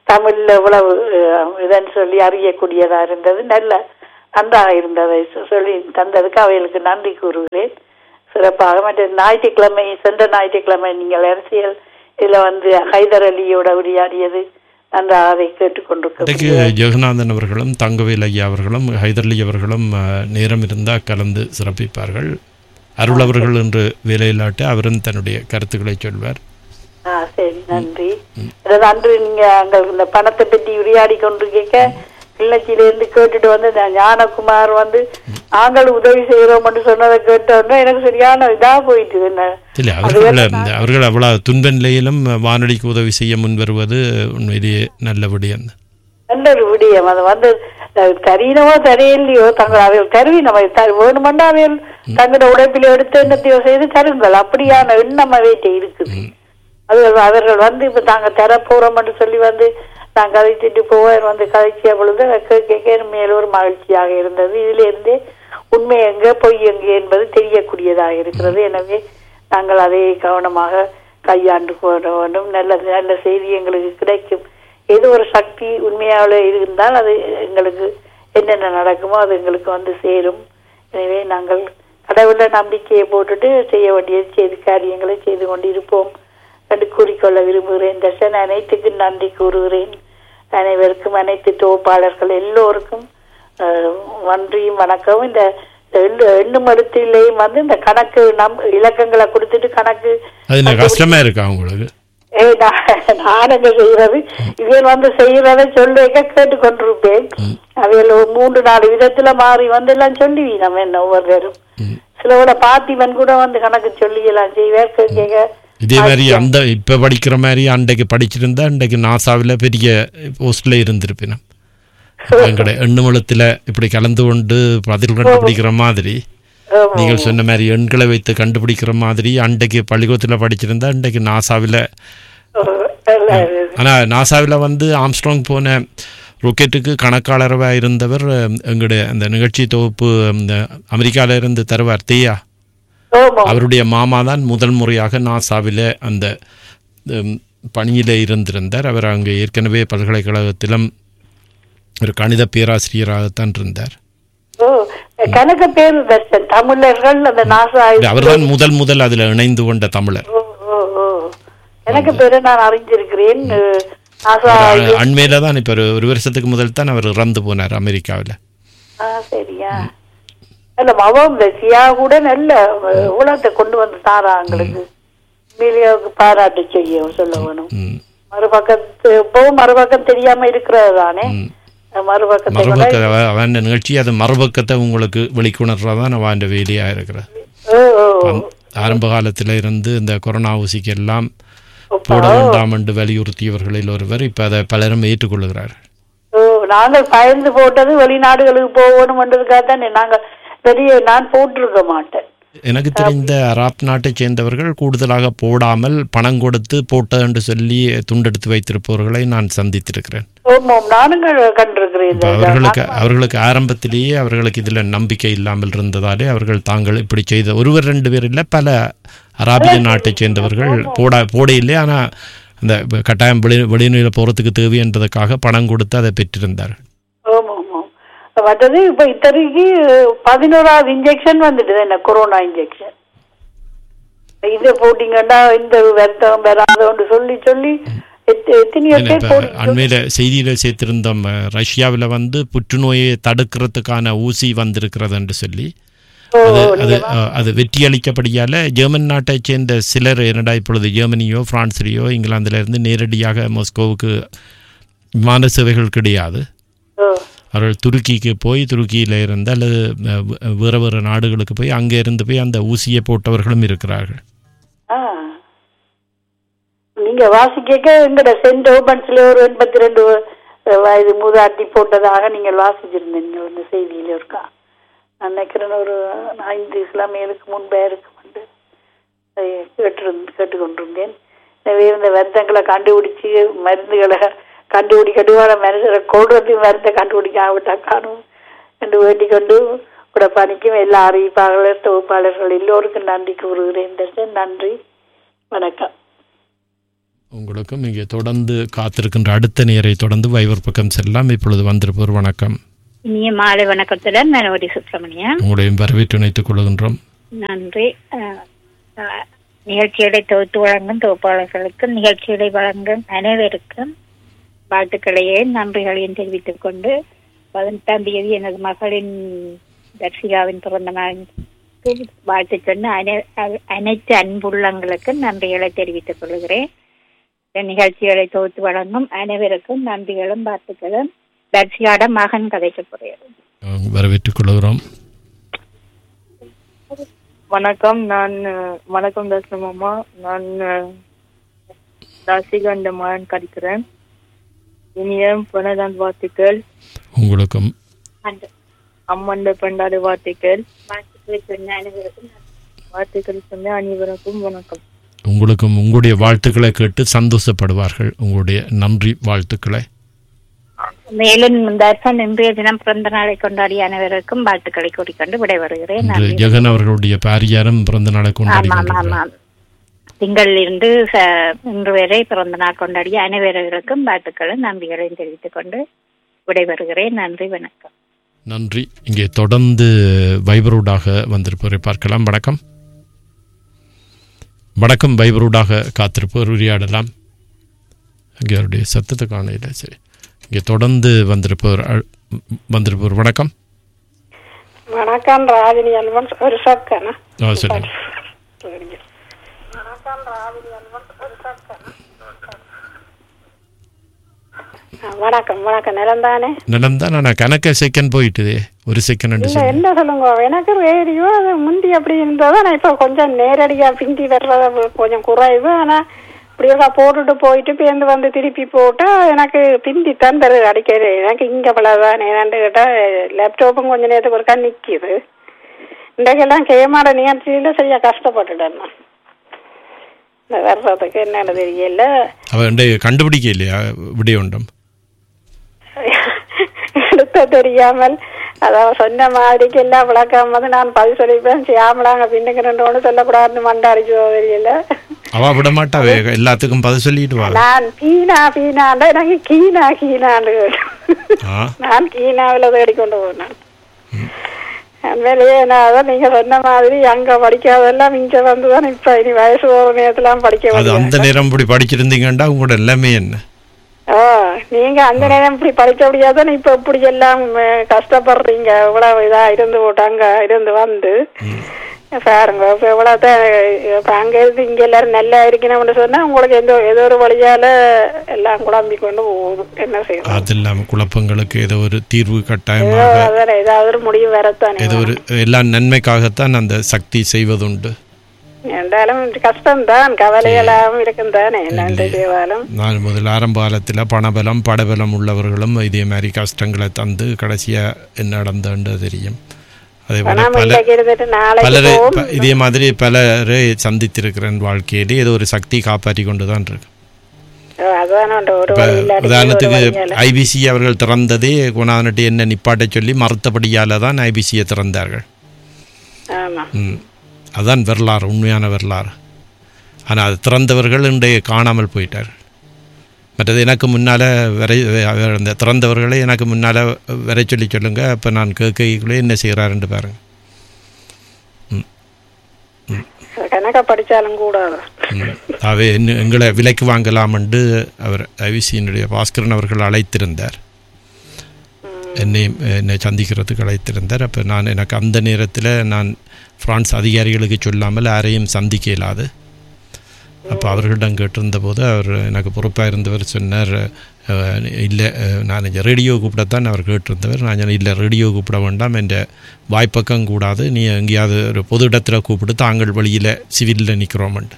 தமிழ்ல இவ்வளவு இதன்னு சொல்லி அறியக்கூடியதா இருந்தது. நல்ல நன்றாக இருந்ததை சொல்லி தந்ததுக்கு அவைகளுக்கு நன்றி கூறுகிறேன். சிறப்பாக மற்ற ஞாயிற்றுக்கிழமை சென்ற ஞாயிற்றுக்கிழமை நீங்கள் அரசியல் இதுல வந்து ஹைதர் அலியோட உரையாடியது நன்றாக அதை கேட்டுக்கொண்டிருக்க ஜெகநாதன் அவர்களும் தங்கவேல் ஐயா அவர்களும் ஹைதர் அலி அவர்களும் நேரம் இருந்தால் கலந்து சிறப்பிப்பார்கள். அருள் அவர்கள் என்று வேலையில்லாட்டு அவரும் தன்னுடைய கருத்துக்களை சொல்வார். ஆ சரி, நன்றி. அன்று நீங்க அங்க இந்த பணத்தை பற்றி உரையாடி கொண்டு கேட்க கிள்ளச்சியிலிருந்து கேட்டுட்டு வந்து ஞானகுமார் வந்து நாங்கள் உதவி செய்யறோம் என்று சொன்னதை கேட்டோன்னா எனக்கு சரியான இதா போயிட்டு. இல்லை, அவர்கள் அவர்கள் அவ்வளவு துன்ப நிலையிலும் வானொலிக்கு உதவி செய்ய முன் வருவது உண்மையிலேயே நல்ல விடயம். நல்ல ஒரு விடயம். அது வந்து தரீனமோ தரையில்லையோ தங்கள் அவைகள் கருவி நம்ம வேணுமெண்டா அவைகள் தங்களோட உழைப்பில் எடுத்து எண்ணத்தையோ செய்து தருங்கள். அப்படியான எண்ணம் அவைகிட்ட இருக்குது. அது அவர்கள் வந்து இப்ப தாங்க தர போறோம் என்று சொல்லி வந்து நான் கதைச்சிட்டு போவேன் வந்து கதைச்சிய பொழுது கேட்க மேலும் ஒரு மகிழ்ச்சியாக இருந்தது. இதுல இருந்தே உண்மை எங்க பொய் எங்க என்பது தெரியக்கூடியதாக இருக்கிறது. எனவே நாங்கள் அதை கவனமாக கையாண்டு போட வேண்டும். நல்ல நல்ல செய்தி எங்களுக்கு கிடைக்கும். ஏதோ ஒரு சக்தி உண்மையாக இருந்தால் அது எங்களுக்கு என்னென்ன நடக்குமோ அது எங்களுக்கு வந்து சேரும். எனவே நாங்கள் கடவுள நம்பிக்கையை போட்டுட்டு செய்ய வேண்டிய செய்தி காரியங்களை செய்து கொண்டு இருப்போம் என்று கூறிக்கொள்ள விரும்புகிறேன். தர்ஷன் அனைத்துக்கு நன்றி கூறுகிறேன். அனைவருக்கும் அனைத்து தொகுப்பாளர்கள் எல்லோருக்கும் நன்றியும் வணக்கம். இந்த எண்ணும் எழுத்திலையும் வந்து இந்த கணக்கு நம் இலக்கங்களை கொடுத்துட்டு கணக்கு கஷ்டமா இருக்கா உங்களுக்கு? நான் எங்க செய்யறது இவன் வந்து செய்யறத சொல்லி கேட்டு கொண்டிருப்பேன். அவையில் மூன்று நாலு விதத்துல மாறி வந்து எல்லாம் சொல்லுவி நம்ம என்ன ஒவ்வொருவரும் சிலவோட பாத்திவன் கூட வந்து கணக்கு சொல்லி எல்லாம் செய்வார். கேட்க இதே மாதிரி அந்த இப்ப படிக்கிற மாதிரி அன்றைக்கு படிச்சிருந்தா அன்றைக்கு நாசாவில் பெரிய போஸ்ட்ல இருந்திருப்பேன். எங்கட எண்ணுமளத்துல இப்படி கலந்து கொண்டு பதில் கண்டுபிடிக்கிற மாதிரி நீங்கள் சொன்ன மாதிரி எண்களை வைத்து கண்டுபிடிக்கிற மாதிரி அன்றைக்கு பள்ளிக்கூடத்துல படிச்சிருந்தா அன்றைக்கு நாசாவில். ஆனா நாசாவில் வந்து ஆம்ஸ்ட்ராங் போன ராக்கெட்டுக்கு கணக்காளராக இருந்தவர் எங்களுடைய அந்த நிகழ்ச்சி தொகுப்பு இந்த அமெரிக்காவில இருந்து தருவார் தேயா, அவருடைய மாமா தான் முதல் முறையாக நாசாவில் அந்த பணியில இருந்திருந்தார். அவர் அங்கே ஏற்கனவே பல்கலைக்கழகத்திலும் ஒரு கணித பேராசிரியராகத்தான் இருந்தார். அவர்தான் முதல் முதல் அதுல இணைந்து கொண்ட தமிழர். அண்மையில தான் இப்ப ஒரு வருஷத்துக்கு முதல் தான் அவர் இறந்து போனார் அமெரிக்காவில். கூட நல்ல உலகத்தை கொண்டு வந்து தாரா எங்களுக்கு மீடியாவுக்கு பாராட்டு செய்ய சொல்ல வேணும். மறுபக்கத்து எப்பவும் மறுபக்கம் தெரியாம இருக்கிறது தானே மறுபக்கத்தை நிகழ்ச்சி. அது மறுபக்கத்தை உங்களுக்கு வெளிக்கொணர்றதான் அவன் வேலையா இருக்கிறது. ஆரம்ப காலத்துல இருந்து இந்த கொரோனா ஊசிக்கு எல்லாம் போட வேண்டாம் என்று வலியுறுத்தியவர்களில் ஒருவர் இப்ப அதை பலரும் ஏற்றுக்கொள்ளுகிறார். நாங்கள் பயந்து போட்டது வெளிநாடுகளுக்கு போகணும் என்றதுக்காக தான் நாங்கள் பெரிய நான் போட்டிருக்க மாட்டேன். எனக்கு தெரிந்த அரபு நாட்டை சேர்ந்தவர்கள் கூடுதலாக போடாமல் பணம் கொடுத்து போட்ட என்று சொல்லி துண்டெடுத்து வைத்திருப்பவர்களை நான் சந்தித்திருக்கிறேன். அவர்களுக்கு அவர்களுக்கு ஆரம்பத்திலேயே அவர்களுக்கு இதுல நம்பிக்கை இல்லாமல் இருந்ததாலே அவர்கள் தாங்கள் இப்படி செய்த ஒருவர் ரெண்டு பேர் இல்லை பல அராபிய நாட்டை சேர்ந்தவர்கள் போட போட இல்லை. ஆனா அந்த கட்டாயம் வெளி வெளிநீர போறதுக்கு தேவை என்பதற்காக பணம் கொடுத்து அதை பெற்றிருந்தார்கள். மற்றது இப்ப இத்தனைக்கு பதினோராவது இன்ஜெக்ஷன் வந்துட்டு என்ன கொரோனா இன்ஜெக்ஷன் இதை போட்டீங்கன்னா இந்த வருத்தம் வராது சொல்லி சொல்லி அண்மையில செய்தியில சேர்த்திருந்தோம். ரஷ்யாவில் வந்து புற்றுநோயை தடுக்கிறதுக்கான ஊசி வந்திருக்கிறது என்று சொல்லி அது அது அது வெற்றி அளிக்கப்படியால ஜெர்மன் நாட்டை சேர்ந்த சிலர் என்னடா இப்பொழுது ஜெர்மனியோ பிரான்ஸ்லேயோ இங்கிலாந்துல இருந்து நேரடியாக மாஸ்கோவுக்கு விமான சேவைகள் கிடையாது. அவர்கள் துருக்கிக்கு போய் துருக்கியில் இருந்து அல்லது வேறு வேறு நாடுகளுக்கு போய் அங்கே இருந்து போய் அந்த ஊசியை போட்டவர்களும் இருக்கிறார்கள். நீங்க வாசிக்க எங்கட சென்ட் ஓபன்ஸ்ல ஒரு எண்பத்தி ரெண்டு வயது மூதாட்டி போட்டதாக நீங்கள் வாசிச்சிருந்தீங்க ஒரு செய்தியில இருக்கா. நான் நினைக்கிறேன் ஒரு ஐந்து இஸ்லாமியருக்கு முன்பே இருக்கு கேட்டிருந்து கேட்டுக்கொண்டிருந்தேன். எனவே இந்த வருத்தங்களை கண்டுபிடிச்சு மருந்துகளை கண்டுபிடிக்கட்டுவான மனுஷரை கொண்டு வந்து மருந்தை கண்டுபிடிக்க ஆகிட்டா காணும் என்று வேண்டிக் கொண்டு கூட பணிக்கும் எல்லா அறிவிப்பாளர் தொகுப்பாளர்கள் எல்லோருக்கும் நன்றி கூறுகிறேன். நன்றி, வணக்கம். உங்களுக்கும் இங்கே தொடர்ந்து காத்திருக்கின்ற அடுத்த நேரை தொடர்ந்து வைவர் பக்கம் செல்லாம். இப்பொழுது வந்திருப்போர் வணக்கம். இனிய மாலை வணக்கத்துடன் மனோடி சுப்பிரமணியன் உங்களையும் வரவேற்று இணைத்துக் கொள்கின்றோம். நன்றி. நிகழ்ச்சிகளை தொகுத்து வழங்கும் தொகுப்பாளர்களுக்கும் நிகழ்ச்சிகளை வழங்கும் அனைவருக்கும் வாழ்த்துக்களையே நன்றிகளையும் தெரிவித்துக் கொண்டு பதினெட்டாம் தேதி எனது மகளின் தர்சிகாவின் பிறந்த நாளுக்கு வாழ்த்து சொன்ன அனைத்து அன்புள்ளங்களுக்கும் நன்றிகளை தெரிவித்துக் கொள்கிறேன். நிகழ்ச்சிகளை தொகுத்து வழங்கும் அனைவருக்கும் நன்றிகளும் வாழ்த்துக்களும். தர்சிகாட மகன் கதைக்கு போகிறேன். வரவேற்றுக் கொள்கிறோம். வணக்கம். நான் வணக்கம் தர்சனம்மா. நான் தர்சிகா என்ற மகன் கதைக்கிறேன். இனிய பிறந்தநாள் வாழ்த்துக்கள். உங்களுக்கும் அம்மண்ட பண்டாடு வாழ்த்துக்கள். வாழ்த்துக்கள் சொன்ன அனைவருக்கும் வணக்கம். உங்களுக்கும் உங்களுடைய வாழ்த்துக்களை கேட்டு சந்தோஷப்படுவார்கள். உங்களுடைய நன்றி வாழ்த்துக்களை. மேலும் தர்சன் இன்றைய தினம் பிறந்த நாளை கொண்டாடிய அனைவருக்கும் வாழ்த்துக்களை கூறிக்கொண்டு விடைபெறுகிறேன். ஜெகன் அவர்களுடைய பாரியாரும் பிறந்த நாளை கொண்டாடி திங்களில் இருந்து இன்று வரை பிறந்த நாள் கொண்டாடிய அனைவருக்கும் வாழ்த்துக்களும் நன்றிகளையும் தெரிவித்துக் கொண்டு விடைபெறுகிறேன். நன்றி, வணக்கம். நன்றி. இங்கே தொடர்ந்து வைபரூடாக வந்திருப்பவரை பார்க்கலாம். வணக்கம். வணக்கம். வைபரூடாக காத்திருப்பவர் உரையாடலாம். இங்கே அவருடைய சத்தத்தை காணையில். சரி, இங்கே தொடர்ந்து வந்திருப்பவர் வந்திருப்பவர் வணக்கம். வணக்கம். ராஜினி அல்வன் ஒரு சக்கனா. ஆ சரி. வணக்கம். வணக்கம். நிலந்தானே? நிலந்தான். நான் கணக்க செகண்ட் போயிட்டுதே. ஒரு செகண்ட் என்ன சொல்லுங்க. எனக்கு ரேடியோ அது முந்தி அப்படி இருந்ததா. நான் இப்போ கொஞ்சம் நேரடியாக பிந்தி வர்றத கொஞ்சம் குறைவு. ஆனால் இப்படியா போட்டுட்டு போயிட்டு பேருந்து வந்து திருப்பி போட்டு எனக்கு பிந்தி தான் தருது அடிக்கிறது. எனக்கு இங்கே பலதான் ஏதாண்டு கேட்டால் லேப்டாப்பும் கொஞ்சம் நேரத்துக்கு ஒருக்கா நிற்கிது. இன்றைக்கெல்லாம் கேமாட நிகழ்ச்சியில் சரியாக கஷ்டப்பட்டுட்டேன் நான். இந்த வர்றதுக்கு என்னென்ன தெரியல. அவன் கண்டுபிடிக்க இல்லையா விடையுண்டம் எடுத்த தெரியாமல் அதாவது சொன்ன மாதிரிக்கு எல்லாம் விளக்கம் வந்து நான் பதில் சொல்லிப்பேன். சியாமலாங்க பின்னுக்கு ரெண்டு ஒன்று சொல்லக்கூடாதுன்னு மண்டாடிச்சோ தெரியல. அவ விட மாட்டா எல்லாத்துக்கும் பதில் சொல்லிட்டு வா. நான் கீனா பீனாண்டா எனக்கு கீனா கீனாண்டு நான் கீனாவில் தேடிக்கொண்டு போனேன். உண்மையிலேயே நான் அதான் நீங்க சொன்ன மாதிரி அங்க படிக்காதெல்லாம் இங்க வந்துதான் இப்ப இனி வயசு ஒரு நேரத்துலாம் படிக்க. அந்த நேரம் இப்படி படிச்சிருந்தீங்கடா உங்களோட எல்லாமே என்ன. ஓ, நீங்க அந்த நேரம் இப்படி படிக்க முடியாதான் இப்ப இப்படி எல்லாம் கஷ்டப்படுறீங்க. இவ்வளவு இதா இருந்து போட்டாங்க இருந்து வந்து பாருங்க. இப்ப இவ்வளவுதான் இப்ப அங்க இருந்து இங்க எல்லாரும் நல்லா இருக்கணும்னு சொன்னா உங்களுக்கு எந்த ஏதோ ஒரு வழியால எல்லாம் குழம்பி கொண்டு போகுது. என்ன செய்யணும்? அது இல்லாம குழப்பங்களுக்கு ஏதோ ஒரு தீர்வு கட்டாயமாக ஏதாவது ஒரு முடிவு வரத்தான். ஏதோ ஒரு எல்லா நன்மைக்காகத்தான் அந்த சக்தி செய்வதுண்டு. என்றாலும் கஷ்டம்தான், கவலையெல்லாம் இருக்கும் தானே. என்ன செய்வாலும் நான் முதல் ஆரம்ப காலத்துல பணபலம் படபலம் உள்ளவர்களும் இதே மாதிரி கஷ்டங்களை தந்து கடைசியா என்ன நடந்தது தெரியும். அதே போல பலரை இதே மாதிரி பலரை சந்தித்திருக்கிறேன் வாழ்க்கையிலே. ஏதோ ஒரு சக்தி காப்பாற்றி கொண்டுதான் இருக்கு. உதாரணத்துக்கு ஐபிசி அவர்கள் திறந்ததே குணாநட்டி என்ன நிப்பாட்ட சொல்லி மறுத்தபடியால தான் ஐபிசியை திறந்தார்கள். அதான் வரலாறு, உண்மையான வரலாறு. ஆனால் அது திறந்தவர்கள் இன்றைய காணாமல் போயிட்டார். மற்றது எனக்கு முன்னால் வரை அந்த திறந்தவர்களே எனக்கு முன்னால் வரை சொல்லி சொல்லுங்க. அப்போ நான் கேட்கக்குள்ளே என்ன செய்கிறாருன்னு பாருங்க. கணக்க படித்தாலும் கூட அவை எங்களை விலைக்கு வாங்கலாம் என்று அவர் ஐவிசியினுடைய பாஸ்கரன் அவர்கள் அழைத்திருந்தார். என்னை என்னை சந்திக்கிறதுக்கு அழைத்திருந்தார். அப்போ நான் எனக்கு அந்த நேரத்தில் நான் பிரான்ஸ் அதிகாரிகளுக்கு சொல்லாமல் யாரையும் சந்திக்க இயலாது. அப்போ அவர்களிடம் கேட்டிருந்த போது அவர் எனக்கு பொறுப்பாக இருந்தவர் சொன்னார், இல்லை நான் ரேடியோ கூப்பிடத்தான் அவர் கேட்டிருந்தவர். நான் இல்லை ரேடியோ கூப்பிட வேண்டாம், என்ற வாய்ப்பக்கம் கூடாது, நீ எங்கேயாவது ஒரு பொது இடத்துல கூப்பிட்டு தாங்கள் வழியில் சிவிலில் நிற்கிறோம்ட்டு.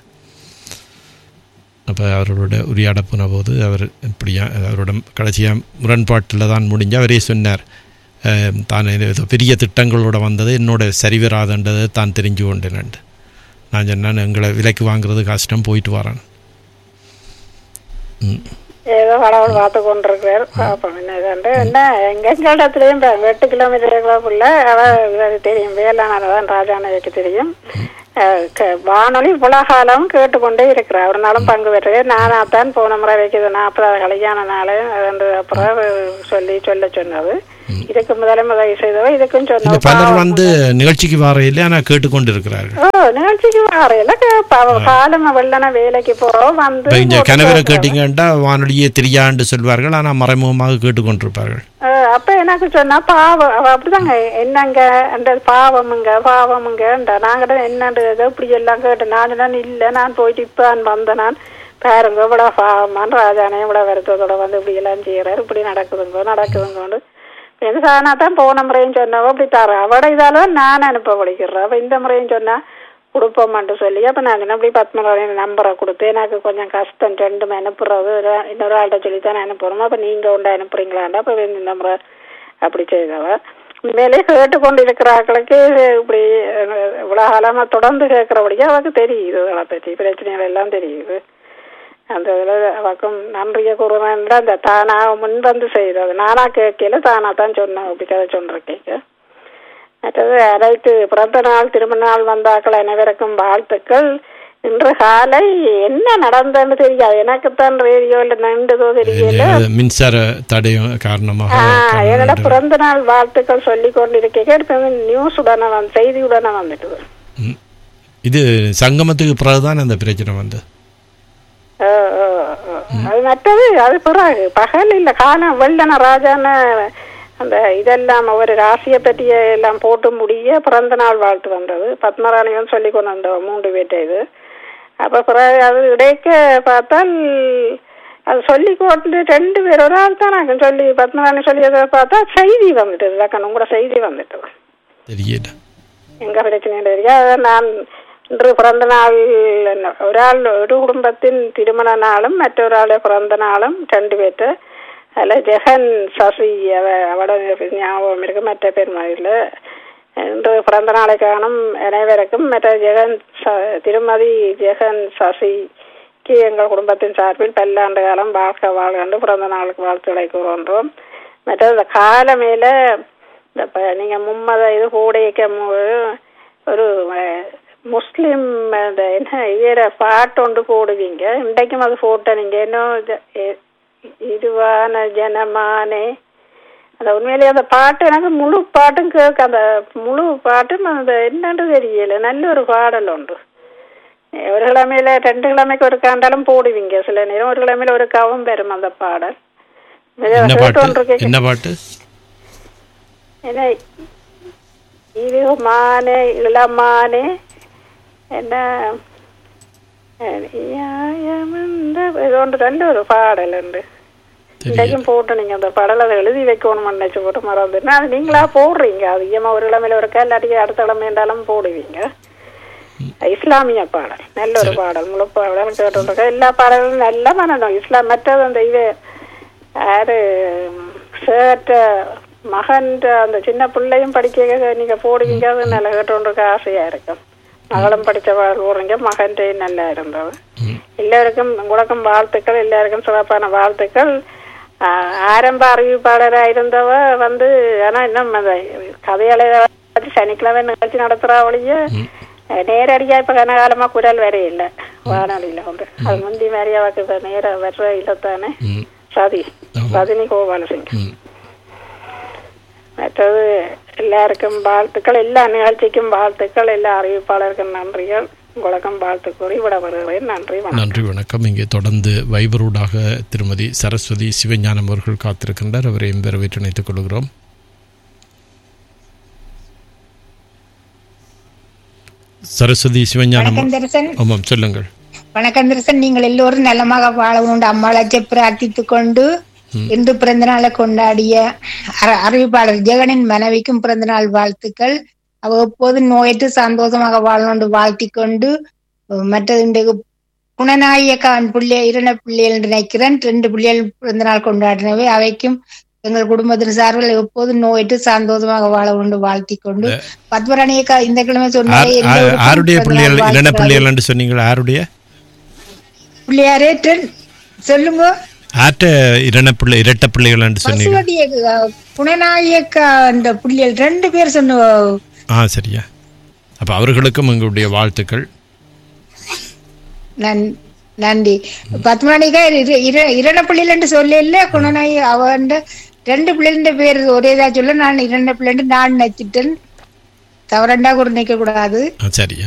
அப்போ அவரோட உரையாட போன போது அவர் இப்படியா அவரோட கடைசியாக முரண்பாட்டில் தான் முடிஞ்சு அவரே சொன்னார், தான் ஏதோ பெரிய திட்டங்களோட வந்தது என்னோட சரிவராதுன்றதை தான் தெரிஞ்சு கொண்டேன். நான் சொன்னேன் எங்களை விலைக்கு வாங்குறது கஷ்டம், போயிட்டு வரேன். ஏதோ கடவுள் பார்த்து கொண்டிருக்கிறார். பார்ப்போம் என்ன இதுண்டு. என்ன எங்கள் இடத்துலையும் எட்டு கிலோமீட்டருக்குள்ள அவ தெரியும், வேளாண் தான் ராஜானதுக்கு தெரியும். வானொலி உலகாலம் கேட்டுக்கொண்டே இருக்கிறேன். ஒரு நாளும் பங்கு பெற்றேன். நானா தான் போன முறை வைக்கிறது நாற்பதாவது கல்யாண நாள் அப்புறம் சொல்லி சொல்ல சொன்னது. இதுக்கு முதலே முதல் செய்தவ இதுக்கும் சொன்ன பலர் வந்து நிகழ்ச்சிக்கு வாரையில ஆனா கேட்டுக்கொண்டு இருக்கிறார்கள். ஓ நிகழ்ச்சிக்கு வாரையில காலம் வெள்ளன வேலைக்கு போறோம் வந்து கணவரை கேட்டீங்கன்னா வானொலியே தெரியாண்டு சொல்வார்கள். ஆனா மறைமுகமாக கேட்டுக்கொண்டிருப்பார்கள். அப்ப எனக்கு சொன்னா பாவம் அவ அப்படிதாங்க என்னங்க அந்த பாவமுங்க பாவமுங்க நாங்க என்னண்டு இப்படி எல்லாம் கேட்டு நான் நான் இல்ல நான் போயிட்டு இப்ப வந்தேன் நான் பாருங்க இவ்வளவு பாவமான் ராஜானே இவ்வளவு வருத்தத்தோட வந்து இப்படி எல்லாம் செய்யறாரு இப்படி நடக்குதுங்க நடக்குதுங்கன்னு எனக்கு சானா தான் போன முறையும் சொன்னவோ அப்படி தர அவட இதால நான் அனுப்ப படிக்கிறேன். அப்ப இந்த முறையும் சொன்னா கொடுப்போம்ட்டு சொல்லி அப்ப நான் அப்படி பத்மநாபன் நம்பரை கொடுத்து எனக்கு கொஞ்சம் கஷ்டம் ரெண்டுமே அனுப்புறது இன்னொரு ஆள்கிட்ட சொல்லித்தானே அனுப்புறோம். அப்ப நீங்க உண்டா அனுப்புறீங்களாண்டா அப்ப இந்த முறை அப்படி செய்தவ உண்மையிலே கேட்டுக்கொண்டு இருக்கிறாக்களுக்கு இப்படி இவ்வளவு காலமா தொடர்ந்து கேட்கிறபடியா அவருக்கு தெரியுது அதை பற்றி பிரச்சனைகள் எல்லாம் தெரியுது. அந்த இதுல அவக்கும் நன்றிய கூறுவேன். அந்த தானா முன் வந்து செய்தது நானா கேட்கல தானா தான் சொன்னேன் அப்படி கதை சொல்றேன். மற்றது அனைத்து பிறந்த நாள் திருமண நாள் வந்தாக்கள் அனைவருக்கும் வாழ்த்துக்கள். இன்று காலை என்ன நடந்ததுன்னு தெரியாது எனக்குத்தான் ரேடியோல நின்றுதோ தெரியல மின்சார தடையும் காரணமாக என்னோட பிறந்த நாள் வாழ்த்துக்கள் சொல்லி கொண்டிருக்கேன். நியூஸ் உடனே வந்து செய்தி உடனே வந்துட்டு இது சங்கமத்துக்கு பிறகுதான் அந்த பிரச்சனை வந்து அது மற்றது அது பிறகு பகல் இல்ல காலம் வெள்ளன ராஜான அந்த இதெல்லாம் ஒரு ராசியை பற்றிய எல்லாம் போட்டு முடிய பிறந்த நாள் வாழ்த்து வந்தது. பத்மராணியும் சொல்லி கொண்டு வந்த மூன்று பேட்டை இது. அப்ப பிறகு அது இடைக்க பார்த்தால் அது சொல்லி கொண்டு ரெண்டு பேர் ஒரு ஆள் தான் நாங்கள் சொல்லி பத்மராணி சொல்லியதை பார்த்தா செய்தி வந்துட்டு லக்கணும் கூட செய்தி வந்துட்டு எங்க பிரச்சனை தெரியா. நான் இன்று பிறந்த நாள் ஒரு ஆள் ஒரு குடும்பத்தின் திருமண நாளும் மற்றொரு ஆளு பிறந்த நாளும் ரெண்டு பேர்த்து அதில் ஜெகன் சசி அவ அவட ஞாபகம் இருக்கு மற்ற பேர் மாதிரில இன்று பிறந்த நாளை காணும் அனைவருக்கும் மற்ற ஜெகன் திருமதி ஜெகன் சசிக்கு எங்கள் குடும்பத்தின் சார்பில் பல்லாண்டு காலம் வாழ்க்கை வாழ்கண்டு பிறந்த நாளுக்கு வாழ்த்துக்களை கூறுகின்றோம். மற்ற இந்த கால மேல இந்த நீங்க மும்மத இது கூடைக்க ஒரு முஸ்லிம் என்ன இதர பாட்டு ஒன்று போடுவீங்க இன்றைக்கும் அது போட்ட நீங்க என்ன இதுவான ஜனமானே அந்த உண்மையிலேயே அந்த பாட்டு எனக்கு முழு பாட்டும் கேட்க அந்த முழு பாட்டும் அந்த என்னன்னு தெரியல நல்ல ஒரு பாடல் உண்டு. ஒரு கிழமையில ரெண்டு கிழமைக்கு ஒரு காண்டாலும் போடுவீங்க சில நேரம் ஒரு கிழமையில ஒரு கவும் பெறும் அந்த பாடல். என்ன பாட்டு என்ன இதுமானே இளமானே என்ன நல்ல ஒரு பாடல் உண்டு. இன்றைக்கும் போட்டு நீங்க அந்த பாடல் அதை எழுதி வைக்கணும் நினைச்சு போட்டு மறந்துன்னா அது நீங்களா போடுறீங்க அதிகமா ஒரு கிழமையில ஒரு இல்லாட்டி அடுத்த கிழமை இருந்தாலும் போடுவீங்க. இஸ்லாமிய பாடல் நல்ல ஒரு பாடல் முழு பாடல் கேட்டு எல்லா பாடலும் நல்ல மனநம் இஸ்லாம் மற்றது அந்த இது யாரு சேட்ட மகன் அந்த சின்ன பிள்ளையும் படிக்க நீங்க போடுவீங்க அது நல்லா கேட்டு ஆசையா இருக்கும். மகளும் படிச்ச போறீங்க மகன் நல்லா இருந்தது. எல்லாருக்கும் உங்களுக்கும் வாழ்த்துக்கள் எல்லாருக்கும் சிறப்பான வாழ்த்துக்கள். ஆரம்ப அறிவிப்பாளராக இருந்தவ வந்து ஆனா இன்னும் கதையாள சனிக்கிழமை நிகழ்ச்சி நடத்துறாவளிய நேரடியா இப்ப கனகாலமா குரல் வேற இல்லை வானொலியில வந்து அது முந்தி மாதிரியாவுக்கு இப்ப நேர வர்ற இல்லத்தானே சதி சதினி கோபாலசிங்கம். மற்றது எல்லாருக்கும் வாழ்த்துக்கள் எல்லா நிகழ்ச்சிக்கும் வாழ்த்துக்கள் எல்லா அறிவிப்பாளருக்கும் நன்றிகள் உங்களுக்கும் வாழ்த்து கூறி விட வருகிறேன். நன்றி நன்றி வணக்கம். இங்கே தொடர்ந்து வைபரூடாக திருமதி சரஸ்வதி சிவஞானம் அவர்கள் காத்திருக்கின்றார். அவரையும் வரவேற்று இணைத்துக் கொள்கிறோம். சரஸ்வதி சிவஞானம் ஆமாம் சொல்லுங்கள். வணக்கம் தரிசன். நீங்கள் எல்லோரும் நலமாக வாழ உண்டு அம்மாளை பிரார்த்தித்துக் கொண்டு இன்று பிறந்த நாளை கொண்டாடிய அறிவிப்பாளர் ஜெகனின் மனைவிக்கும் பிறந்த நாள் வாழ்த்துக்கள். அவ எப்போதும் நோயற்று சந்தோஷமாக வாழணுண்டு வாழ்த்தி கொண்டு மற்றது இன்றைக்கு குணநாயக்கான் பிள்ளை இரண்டு பிள்ளைகள் என்று நினைக்கிறேன் ரெண்டு பிள்ளைகள் பிறந்த நாள் கொண்டாடினவை அவைக்கும் எங்கள் குடும்பத்தின் சார்பில் எப்போதும் நோயற்று சந்தோஷமாக வாழ உண்டு வாழ்த்தி கொண்டு பத்மராணியக்கா இந்த கிழமை சொன்னாருடைய பிள்ளைகள் சொன்னீங்களா யாருடைய பிள்ளையாரே சொல்லுங்க ஆட்ட இரட்ட பிள்ளை இரட்ட பிள்ளைகள் என்று சொன்னீங்க குணநாயக்கா அந்த பிள்ளைகள் ரெண்டு பேர் சொன்ன ஆ சரியா அப்போ அவர்களுக்கும் எங்களுடைய வாழ்த்துக்கள். நன்றி. பத்து மணிக்கா இரண்டு பிள்ளைன்னு சொல்லல குணநாயகி அவன் ரெண்டு பிள்ளைன்ற பேர் ஒரேதா சொல்ல நான் இரண்டு பிள்ளைண்டு நான் நினைச்சிட்டேன். தவறண்டா கூட நினைக்க கூடாது. சரியா?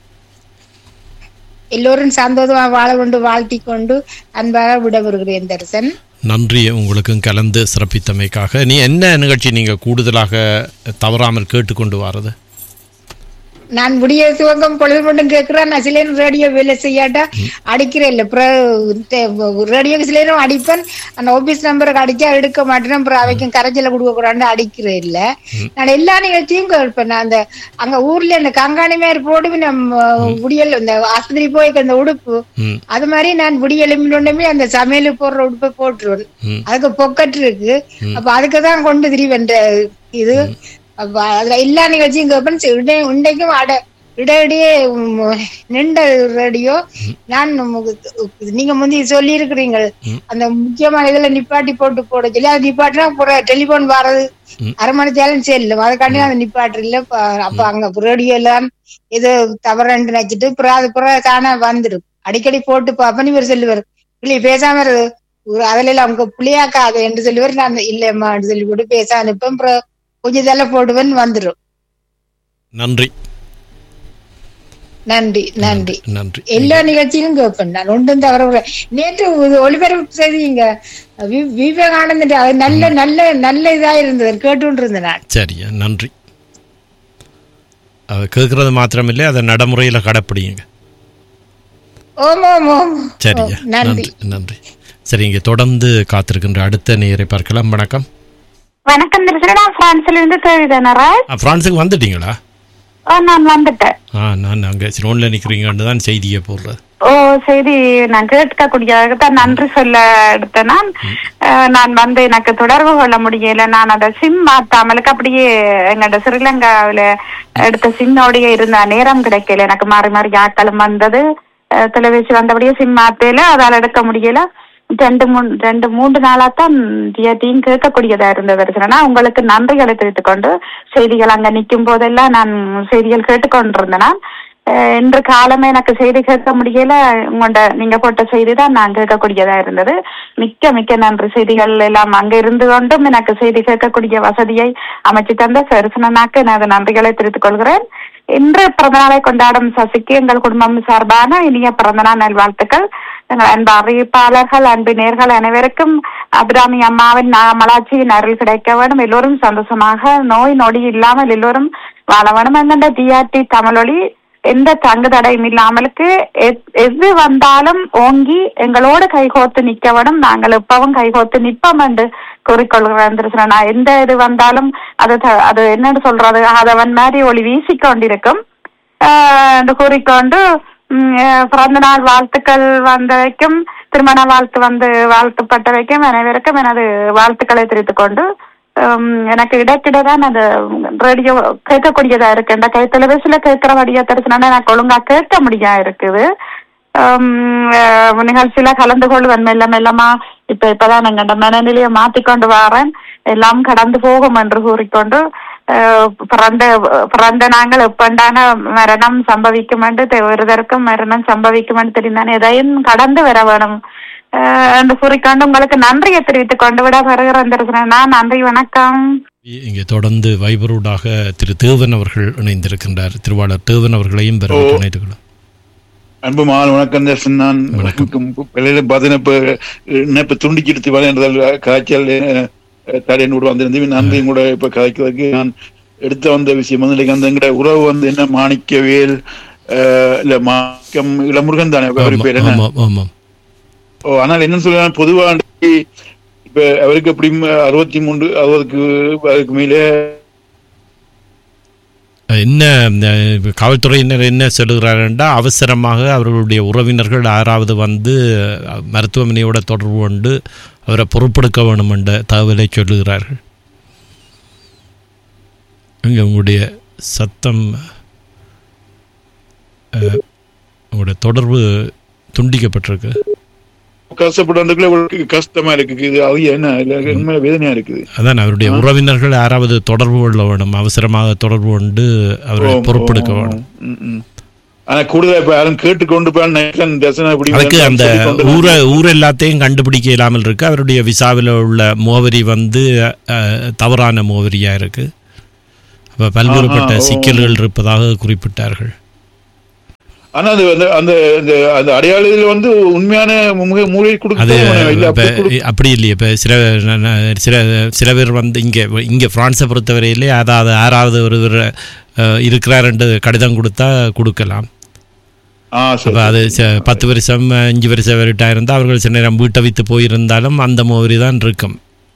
எல்லோரும் சந்தோஷமா வாழ கொண்டு வாழ்த்தி கொண்டு அன்பாக விடவருகிறேன் தரிசன். நன்றி உங்களுக்கும் கலந்து சிறப்பித்தமைக்காக. நீ என்ன நிகழ்ச்சி நீங்க கூடுதலாக தவறாமல் கேட்டுக்கொண்டு வாரது? நான் விடிய துவங்கம் பொழுது மட்டும் கேட்கிறேன். நான் சில ரேடியோ வேலை செய்யாட்டா அடிக்கிறேன் இல்ல. ரேடியோ சில நேரம் அடிப்பேன். அந்த ஆபீஸ் நம்பருக்கு அடிச்சா எடுக்க மாட்டேன். அப்புறம் அவைக்கும் கரைச்சல கொடுக்க கூடாது அடிக்கிறேன் இல்ல. நான் எல்லா நிகழ்ச்சியும் கேட்பேன். நான் அந்த அங்க ஊர்ல அந்த கங்காணி மாதிரி போட்டு நம்ம விடியல் இந்த ஆஸ்பத்திரி போய் அந்த உடுப்பு அது மாதிரி நான் விடிய எலும்பினோடனே அந்த சமையலுக்கு போடுற உடுப்பை போட்டுருவேன். அதுக்கு பொக்கட்டு இருக்கு. அப்ப அதுக்குதான் கொண்டு திரிவேன் இது. அதுல எல்லா நிகழ்ச்சியும் கேட்பேன். இன்றைக்கும் அட இடையிடையே நின்ற ரேடியோ நான் நீங்க முந்தி சொல்லி இருக்கிறீங்க அந்த முக்கியமான இதுல நிப்பாட்டி போட்டு போட சொல்லி அது நிப்பாட்டினா டெலிபோன் வர்றது அரை மணி தேலம் செல்லும். அதுக்காண்டி அந்த நிப்பாட்டு இல்ல. அப்ப அங்க ரேடியோ எல்லாம் இது தவறன்னு நினைச்சிட்டு புறம் அது புறம் தானே வந்துடும். அடிக்கடி போட்டு பாப்பேன். இவர் சொல்லுவார் இல்லையே பேசாம அதுல எல்லாம் அவங்க புள்ளியாக்காது என்று சொல்லுவார். நான் இல்லம்மான்னு சொல்லி போட்டு பேச அனுப்பேன். அப்புறம் கொஞ்சம் இதெல்லாம் போடுவேன் வந்துடும். நன்றி நன்றி நன்றி நன்றி. எல்லா நிகழ்ச்சியிலும் கேட்பேன் நான் ஒன்றும் தவற. நேற்று ஒளிபரப்பு செய்தீங்க விவேகானந்தன் அது நல்ல நல்ல நல்ல இதா இருந்தது கேட்டு இருந்தேன் நான். சரியா? நன்றி. அதை கேட்கறது மாத்திரமில்லை அதை நடைமுறையில கடைப்பிடிங்க. ஓமோ ஓமோ. சரியா? நன்றி நன்றி. சரி, இங்க தொடர்ந்து காத்திருக்கின்ற அடுத்த நேயரை பார்க்கலாம். வணக்கம். வணக்கம் திருச்சனா, பிரான்ஸ்ல இருந்து தேவிதானரா. பிரான்ஸுக்கு வந்துட்டீங்களா? நான் வந்துட்டேன். ஆ, நான் அங்க சிரோன்ல நிக்கிறீங்கன்னு தான் செய்தியை போடுறது. ஓ, செய்தி நான் கேட்கக்கூடியதான் நன்றி சொல்ல எடுத்தேன். நான் நான் வந்து எனக்கு தொடர்பு கொள்ள முடியல. நான் அதை சிம் மாத்தாமலுக்கு அப்படியே எங்கள்ட ஸ்ரீலங்காவில எடுத்த சிம்மோடைய இருந்த நேரம் கிடைக்கல. எனக்கு மாறி மாறி ஆட்களும் வந்தது, தொலைபேசி வந்தபடியே சிம் மாத்தையில அதால் எடுக்க முடியல. ரெண்டு மூணு ரெண்டு மூன்று நாளாத்தான் டிஆர்டியும் கேட்கக்கூடியதா இருந்தது. உங்களுக்கு நன்றிகளை தெரிவித்துக் கொண்டு செய்திகள் அங்க நிற்கும் போதெல்லாம் நான் செய்திகள் கேட்டுக்கொண்டிருந்தேன். இன்று காலமே எனக்கு செய்தி கேட்க முடியல. உங்களோட நீங்க போட்ட செய்தி தான் நான் கேட்கக்கூடியதா இருந்தது. மிக்க மிக்க நன்றி. செய்திகள் எல்லாம் அங்க இருந்து கொண்டும் எனக்கு செய்தி கேட்கக்கூடிய வசதியை அமைச்சு தந்த சரிசனாக்கு நான் நன்றிகளை தெரிவித்துக் கொள்கிறேன். இன்று பிறந்தநாளை கொண்டாடும் சசிக்கு எங்கள் குடும்பம் சார்பான இனிய பிறந்தநாள் நல்வாழ்த்துக்கள். எங்கள் அன்பு அறிவிப்பாளர்கள், அன்பு நேர்கள் அனைவருக்கும் அபிராமி அம்மாவின் மலாட்சியின் அருள் கிடைக்க வேண்டும். எல்லோரும் சந்தோஷமாக நோய் நொடி இல்லாமல் எல்லோரும் வாழ வேண்டும். என்கின்ற டிஆர்டி தமிழொலி எந்த தங்கு தடையும் இல்லாமலுக்கு எது வந்தாலும் ஓங்கி எங்களோடு கைகோத்து நிக்க வேண்டும். நாங்கள் எப்பவும் கைகோத்து நிற்போம் என்று கூறிக்கொள்கிறேன். நான் எந்த இது வந்தாலும் அது அது என்னன்னு சொல்றது அதவன் மாதிரி ஒளி வீசிக்கொண்டிருக்கும் என்று கூறிக்கொண்டு பிறந்த நாள் வாழ்த்துக்கள் வந்த வைக்கும், திருமண வாழ்த்து வந்து வாழ்த்துப்பட்ட வைக்கும் அனைவருக்கும் எனது வாழ்த்துக்களை தெரிவித்துக் கொண்டு எனக்கு இடக்கிடதான் அது ரேடியோ கேட்கக்கூடியதா இருக்கு. இந்த கை தொலைபேசியில கேட்கிற வழியா தெரிச்சுனா எனக்கு ஒழுங்கா கேட்க முடியா இருக்குது. நிகழ்ச்சியில கலந்து கொள்வேன் மெல்ல மெல்லமா. இப்ப இப்பதான் எங்க மனநிலையை மாத்திக்கொண்டு வரேன். எல்லாம் கடந்து போகும் என்று கூறிக்கொண்டு பிறந்த பிறந்த நாங்கள் எப்பண்டான மரணம் சம்பவிக்கும் என்று ஒருதற்கும் மரணம் சம்பவிக்கும் என்று தெரிந்தானே எதையும் கடந்து வர வேணும் என்று கூறிக்கொண்டு உங்களுக்கு நன்றியை தெரிவித்துக் கொண்டு விட வருகிறேன். நன்றி, வணக்கம். இங்கே தொடர்ந்து வைபரூடாக திரு தேவன் அவர்கள் இணைந்திருக்கின்றார். திருவாளர் தேவன் அவர்களையும் இணைத்துக் கொள்ளும். அன்பு மால் வணக்கம். நான் இணைப்பு துண்டிக்கிட்டு வளர்ந்ததால் காய்ச்சல் தடையனோடு வந்திருந்தேன். நன்றியும் கூட இப்ப கதைக்கிறதுக்கு நான் எடுத்த வந்த விஷயம் வந்து அந்த எங்கட உறவு வந்து என்ன மாணிக்கவேல் இல்ல மாணிக்கம் இளமுருகன் தானே பேர் என்ன? ஓ, ஆனால் என்ன சொல்ல பொதுவா இப்ப அவருக்கு எப்படி அறுபத்தி மூன்று அறுபதுக்கு அதுக்கு மேலே என்ன காவல்துறையினர் என்ன சொல்லுகிறாருன்னா அவசரமாக அவர்களுடைய உறவினர்கள் யாராவது வந்து மருத்துவமனையோட தொடர்பு கொண்டு அவரை பொறுப்பெடுக்க வேணும் என்ற தகவலை சொல்லுகிறார்கள். இங்கே உங்களுடைய சத்தம் உங்களுடைய தொடர்பு துண்டிக்கப்பட்டிருக்கு. கஷ்டப்படுறதுக்குள்ள இவ்வளவு கஷ்டமா இருக்குது. இது அது என்ன உண்மையில வேதனையா இருக்குது. அதான் அவருடைய உறவினர்கள் யாராவது தொடர்பு கொள்ள வேணும், அவசரமாக தொடர்பு கொண்டு அவரை பொறுப்பெடுக்க வேணும். ஆனா கூடுதலா இப்ப யாரும் கேட்டுக்கொண்டு அதுக்கு அந்த ஊரை ஊர் எல்லாத்தையும் கண்டுபிடிக்க இல்லாமல் இருக்கு. அவருடைய விசாவில் உள்ள முகவரி வந்து தவறான முகவரியா இருக்கு. அப்ப பல்வேறுபட்ட சிக்கல்கள் இருப்பதாக குறிப்பிட்டார்கள். ஆனா அது அந்த அந்த அடையாளத்தில் வந்து உண்மையான மூளை கொடுக்க அப்படி இல்லையே. இப்ப சில சில சில பேர் வந்து இங்க இங்க பிரான்ஸை பொறுத்தவரையிலே அதாவது யாராவது ஒருவர் இருக்கிறார் என்று கடிதம் கொடுத்தா கொடுக்கலாம். அப்ப அது பத்து வருஷம் அஞ்சு வருஷம் ரிட்டையர் இருந்தா அவர்கள் சில நேரம் வீட்டை வித்து போயிருந்தாலும் அந்த மாதிரி தான் இருக்கும்.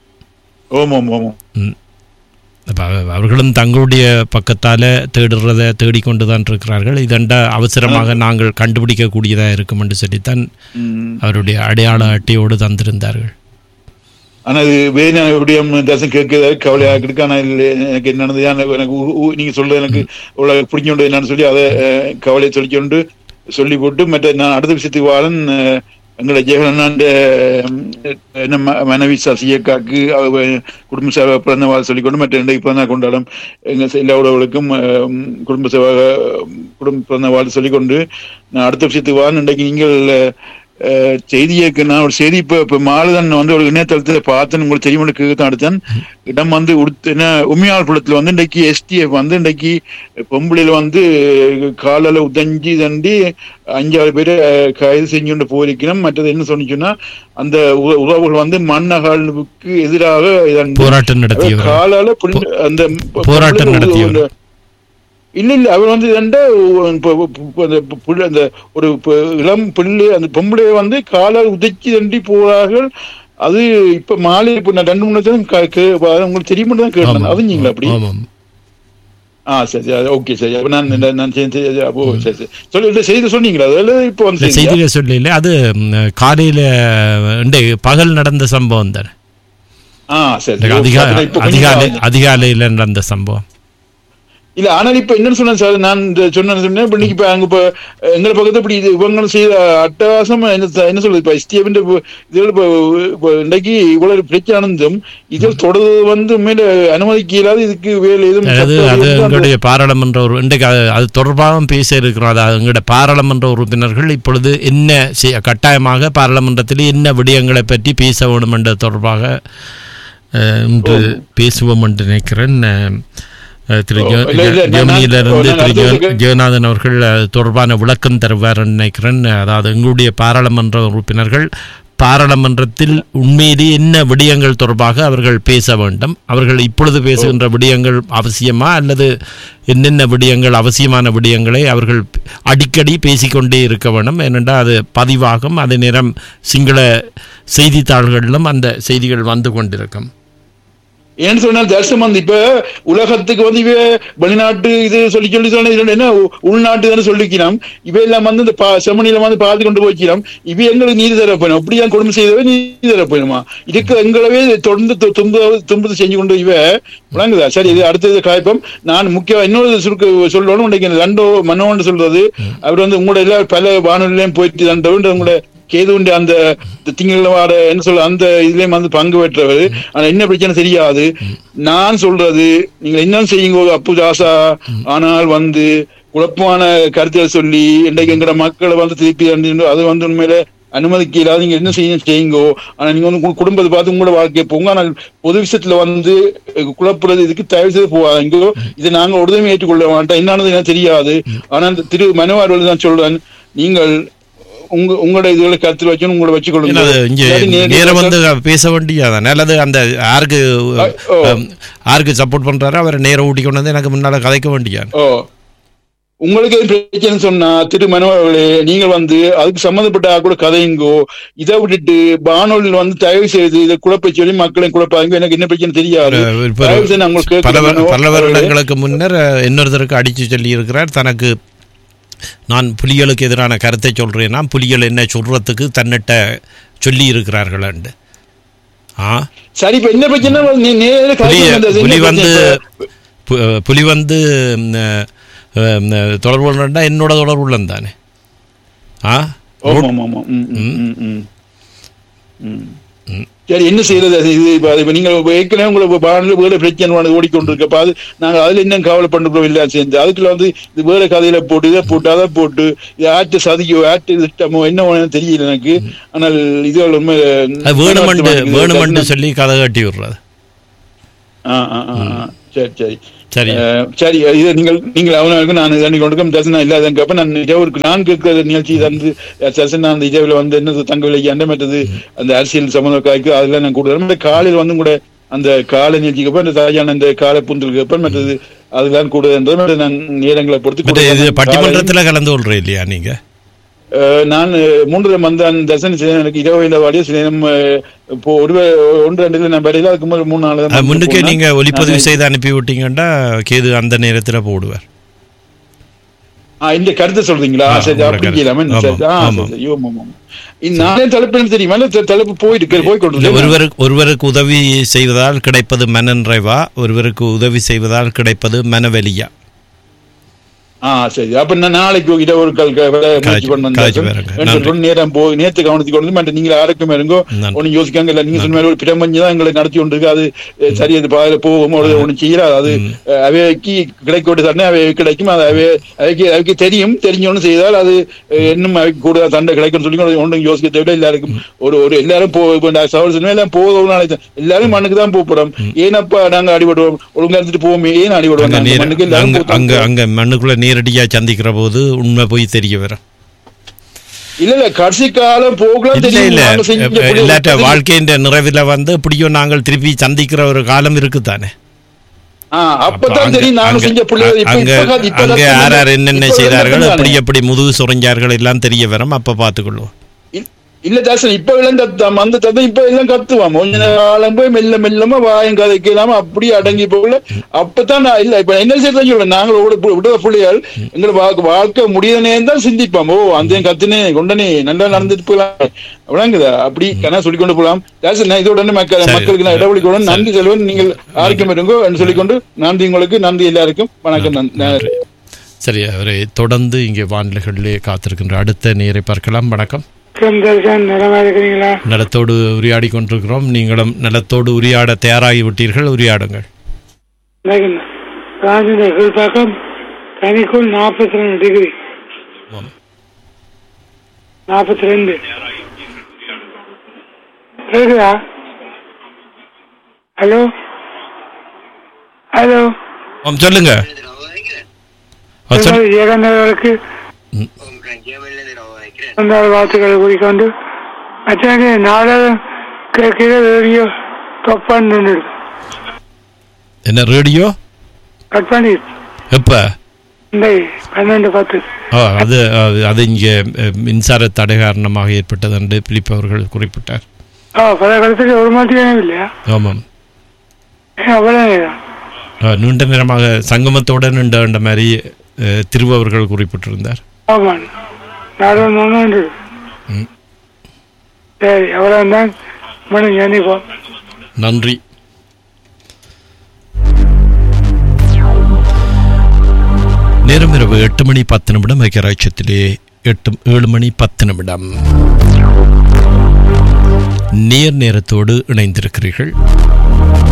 அவர்களும் தங்களுடைய பக்கத்தால தேடுறத தேடிக்கொண்டுதான் இருக்கிறார்கள். இதண்டா அவசரமாக நாங்கள் கண்டுபிடிக்க கூடியதா இருக்கும் என்று சொல்லித்தான் அவருடைய அடையாள அட்டையோடு தந்திருந்தார்கள். ஆனா அது வேதிய தேசம் கேட்க கவலையாக இருக்கு. ஆனா எனக்கு என்ன நடந்தது எனக்கு நீங்க சொல்றது எனக்கு இவ்வளவு பிடிக்கொண்டு என்னன்னு சொல்லி அதை கவலையை சொல்லிக்கொண்டு சொல்லி போட்டு மற்ற நான் அடுத்த விஷயத்துக்கு வாழன் எங்களை ஜெகநாண்ட என்ன மனைவி சசியக்காக்கு குடும்ப சேவை பிறந்த வாழ் சொல்லிக்கொண்டு மற்ற இன்றைக்கு பிறந்த கொண்டாடும் எங்க எல்லா உறவுகளுக்கும் குடும்ப சேவை குடும்ப பிறந்த வாழ் சொல்லிக்கொண்டு நான் அடுத்த விஷயத்துக்கு வாழன். இன்றைக்கு நீங்கள் செய்தியேக்கு நான் ஒரு செய்தி இப்ப இப்ப மாலுதான் வந்து ஒரு இணையதளத்துல பார்த்தேன். உங்களுக்கு தெரியும் கேட்கத்தான் அடுத்தேன். இடம் வந்து உடுத்தின உண்மையாள் புலத்துல வந்து இன்றைக்கு எஸ்டிஎஃப் வந்து இன்றைக்கு பொம்பளையில வந்து காலால உதஞ்சி தண்டி அஞ்சாறு பேரை கைது செஞ்சு போயிருக்கணும். மற்றது என்ன சொன்னீங்கன்னா அந்த உறவுகள் வந்து மன்னகாலுக்கு எதிராக போராட்டம் நடத்திய காலால அந்த போராட்டம் நடத்திய இல்ல இல்ல அவர் வந்து அந்த ஒரு இளம் பிள்ளை அந்த பொம்பளைய வந்து காலால் உதைச்சி தண்டி போறார்கள். அது இப்ப மாலை இப்ப நான் ரெண்டு மூணு உங்களுக்கு தெரியும் தான் கேட்டேன். அதுங்களா அப்படி? ஆஹ் சரி ஓகே சரி. அப்ப நான் நான் சரி சரி சொல்லி செய்தி சொன்னீங்களா? அதுல இப்போ வந்து செய்தியில சொல்லல, அது காலையில பகல் நடந்த சம்பவம் தானே. ஆஹ் சரி அதிகாலை அதிகாலையில நடந்த சம்பவம் இல்ல. ஆனால் இப்ப என்னன்னு சொன்னேன் சார், நான் சொன்ன சொன்னேன் இப்ப இன்னைக்கு இப்ப அங்க இப்ப எங்களை பக்கத்து இப்படி இது இவங்க செய்த அட்டகாசம் என்ன என்ன சொல்றது இப்ப எஸ்டிஎஃப் இதுல இப்ப இன்னைக்கு இவ்வளவு பிரச்சனைந்தும் இதில் தொடர்ந்து வந்து மேல அனுமதிக்க இயலாது. இதுக்கு வேலை எதுவும் அது எங்களுடைய பாராளுமன்ற ஒரு இன்றைக்கு அது தொடர்பாக பேச இருக்கிறோம். அது எங்களுடைய பாராளுமன்ற உறுப்பினர்கள் இப்பொழுது என்ன கட்டாயமாக பாராளுமன்றத்தில் என்ன விடயங்களை பற்றி பேச வேண்டும் என்ற தொடர்பாக இன்று பேசுவோம் என்று நினைக்கிறேன். திரு ஜெர்மனியிலிருந்து திரு ஜெகநாதன் அவர்கள் தொடர்பான விளக்கம் தருவார் நினைக்கிறேன். அதாவது எங்களுடைய பாராளுமன்ற உறுப்பினர்கள் பாராளுமன்றத்தில் உண்மையிலே என்ன விடயங்கள் தொடர்பாக அவர்கள் பேச வேண்டும், அவர்கள் இப்பொழுது பேசுகின்ற விடயங்கள் அவசியமா அல்லது என்னென்ன விடயங்கள் அவசியமான விடயங்களை அவர்கள் அடிக்கடி பேசிக்கொண்டே இருக்க வேண்டும். ஏனென்றால் அது பதிவாகும். அதே நேரம் சிங்கள செய்தித்தாள்களிலும் அந்த செய்திகள் வந்து கொண்டிருக்கும். ஏன்னு சொன்னால் தர்சம் வந்து இப்ப உலகத்துக்கு வந்து இவ வெளிநாட்டு இது சொல்லி சொல்லி சொன்ன என்ன உள்நாட்டு தானே சொல்லிக்கலாம். இவ எல்லாம் வந்து இந்த செமனியில வந்து பார்த்து கொண்டு போய்க்கலாம். இவ எங்களுக்கு நீதி தரப்போம். அப்படியா கொடுமை செய்தவே நீதி தரப்போமா இதுக்கு எங்களவே தொடர்ந்து தும்பு தும்பு செஞ்சு கொண்டு இவ விளங்குதா? சரி, இது அடுத்தது காய்ப்போம். நான் முக்கிய இன்னொரு சுருக்கு சொல்லணும். இன்னைக்கு லண்டோ மன்னோன்னு சொல்றது அவர் வந்து உங்களோட எல்லா பல வானொலியிலையும் போயிட்டு தண்டோன்ற உங்களோட கேதுண்ட அந்த திங்கள வார என்ன சொல்ல அந்த இதுலயும் வந்து பங்கு பெற்றவர். ஆனா என்ன பிரச்சனை தெரியாது. நான் சொல்றது நீங்க என்ன செய்யுங்க அப்பு ஜாசா. ஆனால் வந்து குழப்பமான கருத்துக்கள் சொல்லி இன்றைக்கு எங்கட மக்களை வந்து திருப்பி அது வந்து உண்மையில அனுமதிக்க இல்லாத நீங்க என்ன செய்ய செய்யுங்கோ. ஆனா நீங்க வந்து குடும்பத்தை பார்த்து உங்களோட வாழ்க்கையை போங்க. ஆனால் பொது விஷயத்துல வந்து குழப்புறது இதுக்கு தயவு செய்து போவாங்கோ. இதை நாங்க உடனே ஏற்றுக்கொள்ள மாட்டோம். என்னன்னு என்ன தெரியாது. ஆனா திரு மனோவார் தான் சொல்றேன், நீங்கள் உங்க உங்களோட இதுகளை கருத்தில் வச்சு உங்களை வச்சுக்கொள்ளுங்க. நேரம் வந்து பேச வேண்டியதான் அல்லது அந்த யாருக்கு யாருக்கு சப்போர்ட் பண்றாரு அவரை நேரம் ஊட்டி கொண்டு வந்து எனக்கு முன்னால கதைக்க வேண்டிய ஓ உங்களுக்கு பிரச்சனை சொன்னா திரு மனோவர்களே நீங்கள் வந்து அதுக்கு சம்மந்தப்பட்ட கூட கதைங்கோ. இதை விட்டுட்டு வானொலியில் வந்து தயவு செய்து இதை குழப்ப சொல்லி மக்களை குழப்பாங்க. எனக்கு என்ன பிரச்சனை தெரியாது. பல வருடங்களுக்கு முன்னர் இன்னொருத்தருக்கு அடிச்சு சொல்லி இருக்கிறார், தனக்கு நான் புலிகளுக்கு எதிரான கருத்தை சொல்றேன்னா புலிகள் என்ன சொல்றதுக்கு தன்னிட்ட சொல்லி இருக்கிறார்கள். சரி, இப்ப என்ன பிரச்சனை புலி வந்து புலி வந்து தொடர்பு என்னோட தொடர்பு உள்ளம் தானே. சரி, என்ன செய்யறது? இது இப்ப நீங்க ஏற்கனவே உங்களுக்கு பாடல வேலை பிரச்சனை ஓடிக்கொண்டிருக்கப்ப அது நாங்க அதுல இன்னும் கவலை பண்ணுறோம் இல்லையா சேர்ந்து அதுக்குள்ள வந்து இது வேற கதையில போட்டு இதை போட்டு அதை போட்டு இது ஆட்டு சதிக்கோ ஆட்டு திட்டமோ என்ன தெரியல எனக்கு. ஆனால் இது உண்மை வேணுமென்று சொல்லி கதை கட்டி விடுறது. சரி சரி சரி சரி இது நீங்கள் நீங்கள் அவனுக்கு நான் இதை கொண்டு தரிசனம் இல்லாதப்ப நான் ஒரு நான் கேட்கிற நிகழ்ச்சி வந்து தரிசனம் அந்த இஜவில் வந்து என்ன தங்க விலைக்கு மற்றது அந்த அரசியல் சம்பந்த காய்க்கு அதெல்லாம் நான் கூட காலையில் வந்து கூட அந்த காலை நிகழ்ச்சிக்கு அந்த தாயான அந்த காலை புந்தலுக்கு அப்புறம் மற்றது அதெல்லாம் கூட நான் நேரங்களை பொறுத்து பட்டிமன்றத்தில் கலந்து கொள்றேன் இல்லையா நீங்க? நான் மூன்று மந்தான் தரிசனம் செய்ய எனக்கு இரவு வாடிய சில இப்போ ஒரு ஒன்று ரெண்டு நான் வரையில அதுக்கு முதல் மூணு நாள் முன்னுக்கே நீங்க ஒளிப்பதிவு செய்து அனுப்பி விட்டீங்கன்னா கேது அந்த நேரத்துல போடுவார். இந்த கருத்தை சொல்றீங்களா? சரி, அப்படி இல்லாம நானே தலைப்பு தெரியுமா தலைப்பு போயிட்டு போய் கொண்டு ஒருவருக்கு ஒருவருக்கு உதவி செய்வதால் கிடைப்பது மன நிறைவா, ஒருவருக்கு உதவி செய்வதால் கிடைப்பது மனவெளியா? ஆஹ் சரி, அப்ப நான் நாளைக்கு ஒரு நேரம் போய் நேற்று கவனித்து கொண்டு நீங்க ஆரோக்கியம் இருங்கோ ஒன்னும் யோசிக்காங்க இல்ல. நீங்க சொன்ன ஒரு பிரபஞ்சம் தான் எங்களை நடத்தி கொண்டிருக்கு. அது சரி, அது பாதையில போகும் ஒன்னும் செய்யறாது. அது அவைக்கு கிடைக்க தண்டனை அவை கிடைக்கும். அது அவை அவைக்கு அவைக்கு தெரியும். தெரிஞ்சோன்னு செய்தால் அது இன்னும் அவைக்கு கூட தண்டை கிடைக்கும் சொல்லி ஒன்றும் யோசிக்க தேவை. எல்லாருக்கும் ஒரு ஒரு எல்லாரும் சகோதரமே எல்லாம் போதும் எல்லாரும் மண்ணுக்கு தான் போறோம். ஏனப்பா நாங்க அடிபடுவோம் ஒழுங்கா இருந்துட்டு போவோமே, ஏன் அடிபடுவோம் மண்ணுக்கு எல்லாரும் மண்ணுக்குள்ள நேரடியா சந்திக்கிற போது உண்மை போய் தெரிய வரும். இல்ல இல்ல கடைசி காலம் போகல வாழ்க்கையின் நிறைவில வந்து இப்படியும் நாங்கள் திருப்பி சந்திக்கிற ஒரு காலம் இருக்குதானே. அப்பதான் தெரியும் நாங்க செஞ்ச அங்க யார் யார் என்னென்ன செய்தார்கள், எப்படி எப்படி முதுகு சுரைஞ்சார்கள் எல்லாம் தெரிய வரும். அப்ப பாத்துக்கொள்வோம். இல்ல தாசன் இப்ப எல்லாம் கத்தாம அந்த தந்தை இப்ப எல்லாம் கத்துவாம கொஞ்ச காலம் போய் மெல்ல மெல்லமா வாயம் கதைக்கலாம அப்படி அடங்கி போகல. அப்பதான் நான் இல்ல இப்ப என்ன செய்ய சொல்றேன், நாங்களோட விடுத பிள்ளைகள் எங்களை வாழ்க்கை முடியனே தான் சிந்திப்பாம். ஓ அந்த கத்துனே கொண்டனே நல்லா நடந்துட்டு போகலாம் விளங்குதா, அப்படி கண்ணா சொல்லி கொண்டு போகலாம். தாசன் நான் இதோட மக்களுக்கு நான் இடஒலிக்கணும். நன்றி செல்வன், நீங்கள் ஆரோக்கியம் இருங்கோ சொல்லிக்கொண்டு நன்றி உங்களுக்கு. நன்றி எல்லாருக்கும், வணக்கம். சரி, அவரை தொடர்ந்து இங்கே வானிலைகளிலே காத்திருக்கின்ற அடுத்த நேரை பார்க்கலாம். வணக்கம். நலத்தோடு உரையாடி கொண்டிருக்கிறோம். நீங்களும் நலத்தோடு உரையாட தயாராகி விட்டீர்கள். உரையாடுங்கள். தனிக்குள் நாற்பத்தி ரெண்டு டிகிரி நாற்பத்தி ரெண்டு கேக்குதா? ஹலோ ஹலோ சொல்லுங்க. ஜெகநாதருக்கு வார்த்தைகளை கூறிக்கொண்டு மற்ற நாடகம் கேட்கிற ரேடியோ கட் பண்ணி என்ன ரேடியோ கட் பண்ணி எப்ப பன்னெண்டு பத்து அது அது இங்கே மின்சார தடை காரணமாக ஏற்பட்டது என்று பிலிப் அவர்கள் குறிப்பிட்டார். பல காலத்துக்கு ஒரு மாதிரி இல்லையா? ஆமாம், அவ்வளவு நீண்ட நேரமாக சங்கமத்தோட நின்ற மாதிரி திருவவர்கள் குறிப்பிட்டிருந்தார். ஆமாம், சரி, அவ்வளவுதான். நன்றி. நேரம் இரவு எட்டு மணி பத்து நிமிடம். ஐக்கியராட்சியத்திலே எட்டு ஏழு மணி பத்து நிமிடம். நேர் நேரத்தோடு இணைந்திருக்கிறீர்கள்.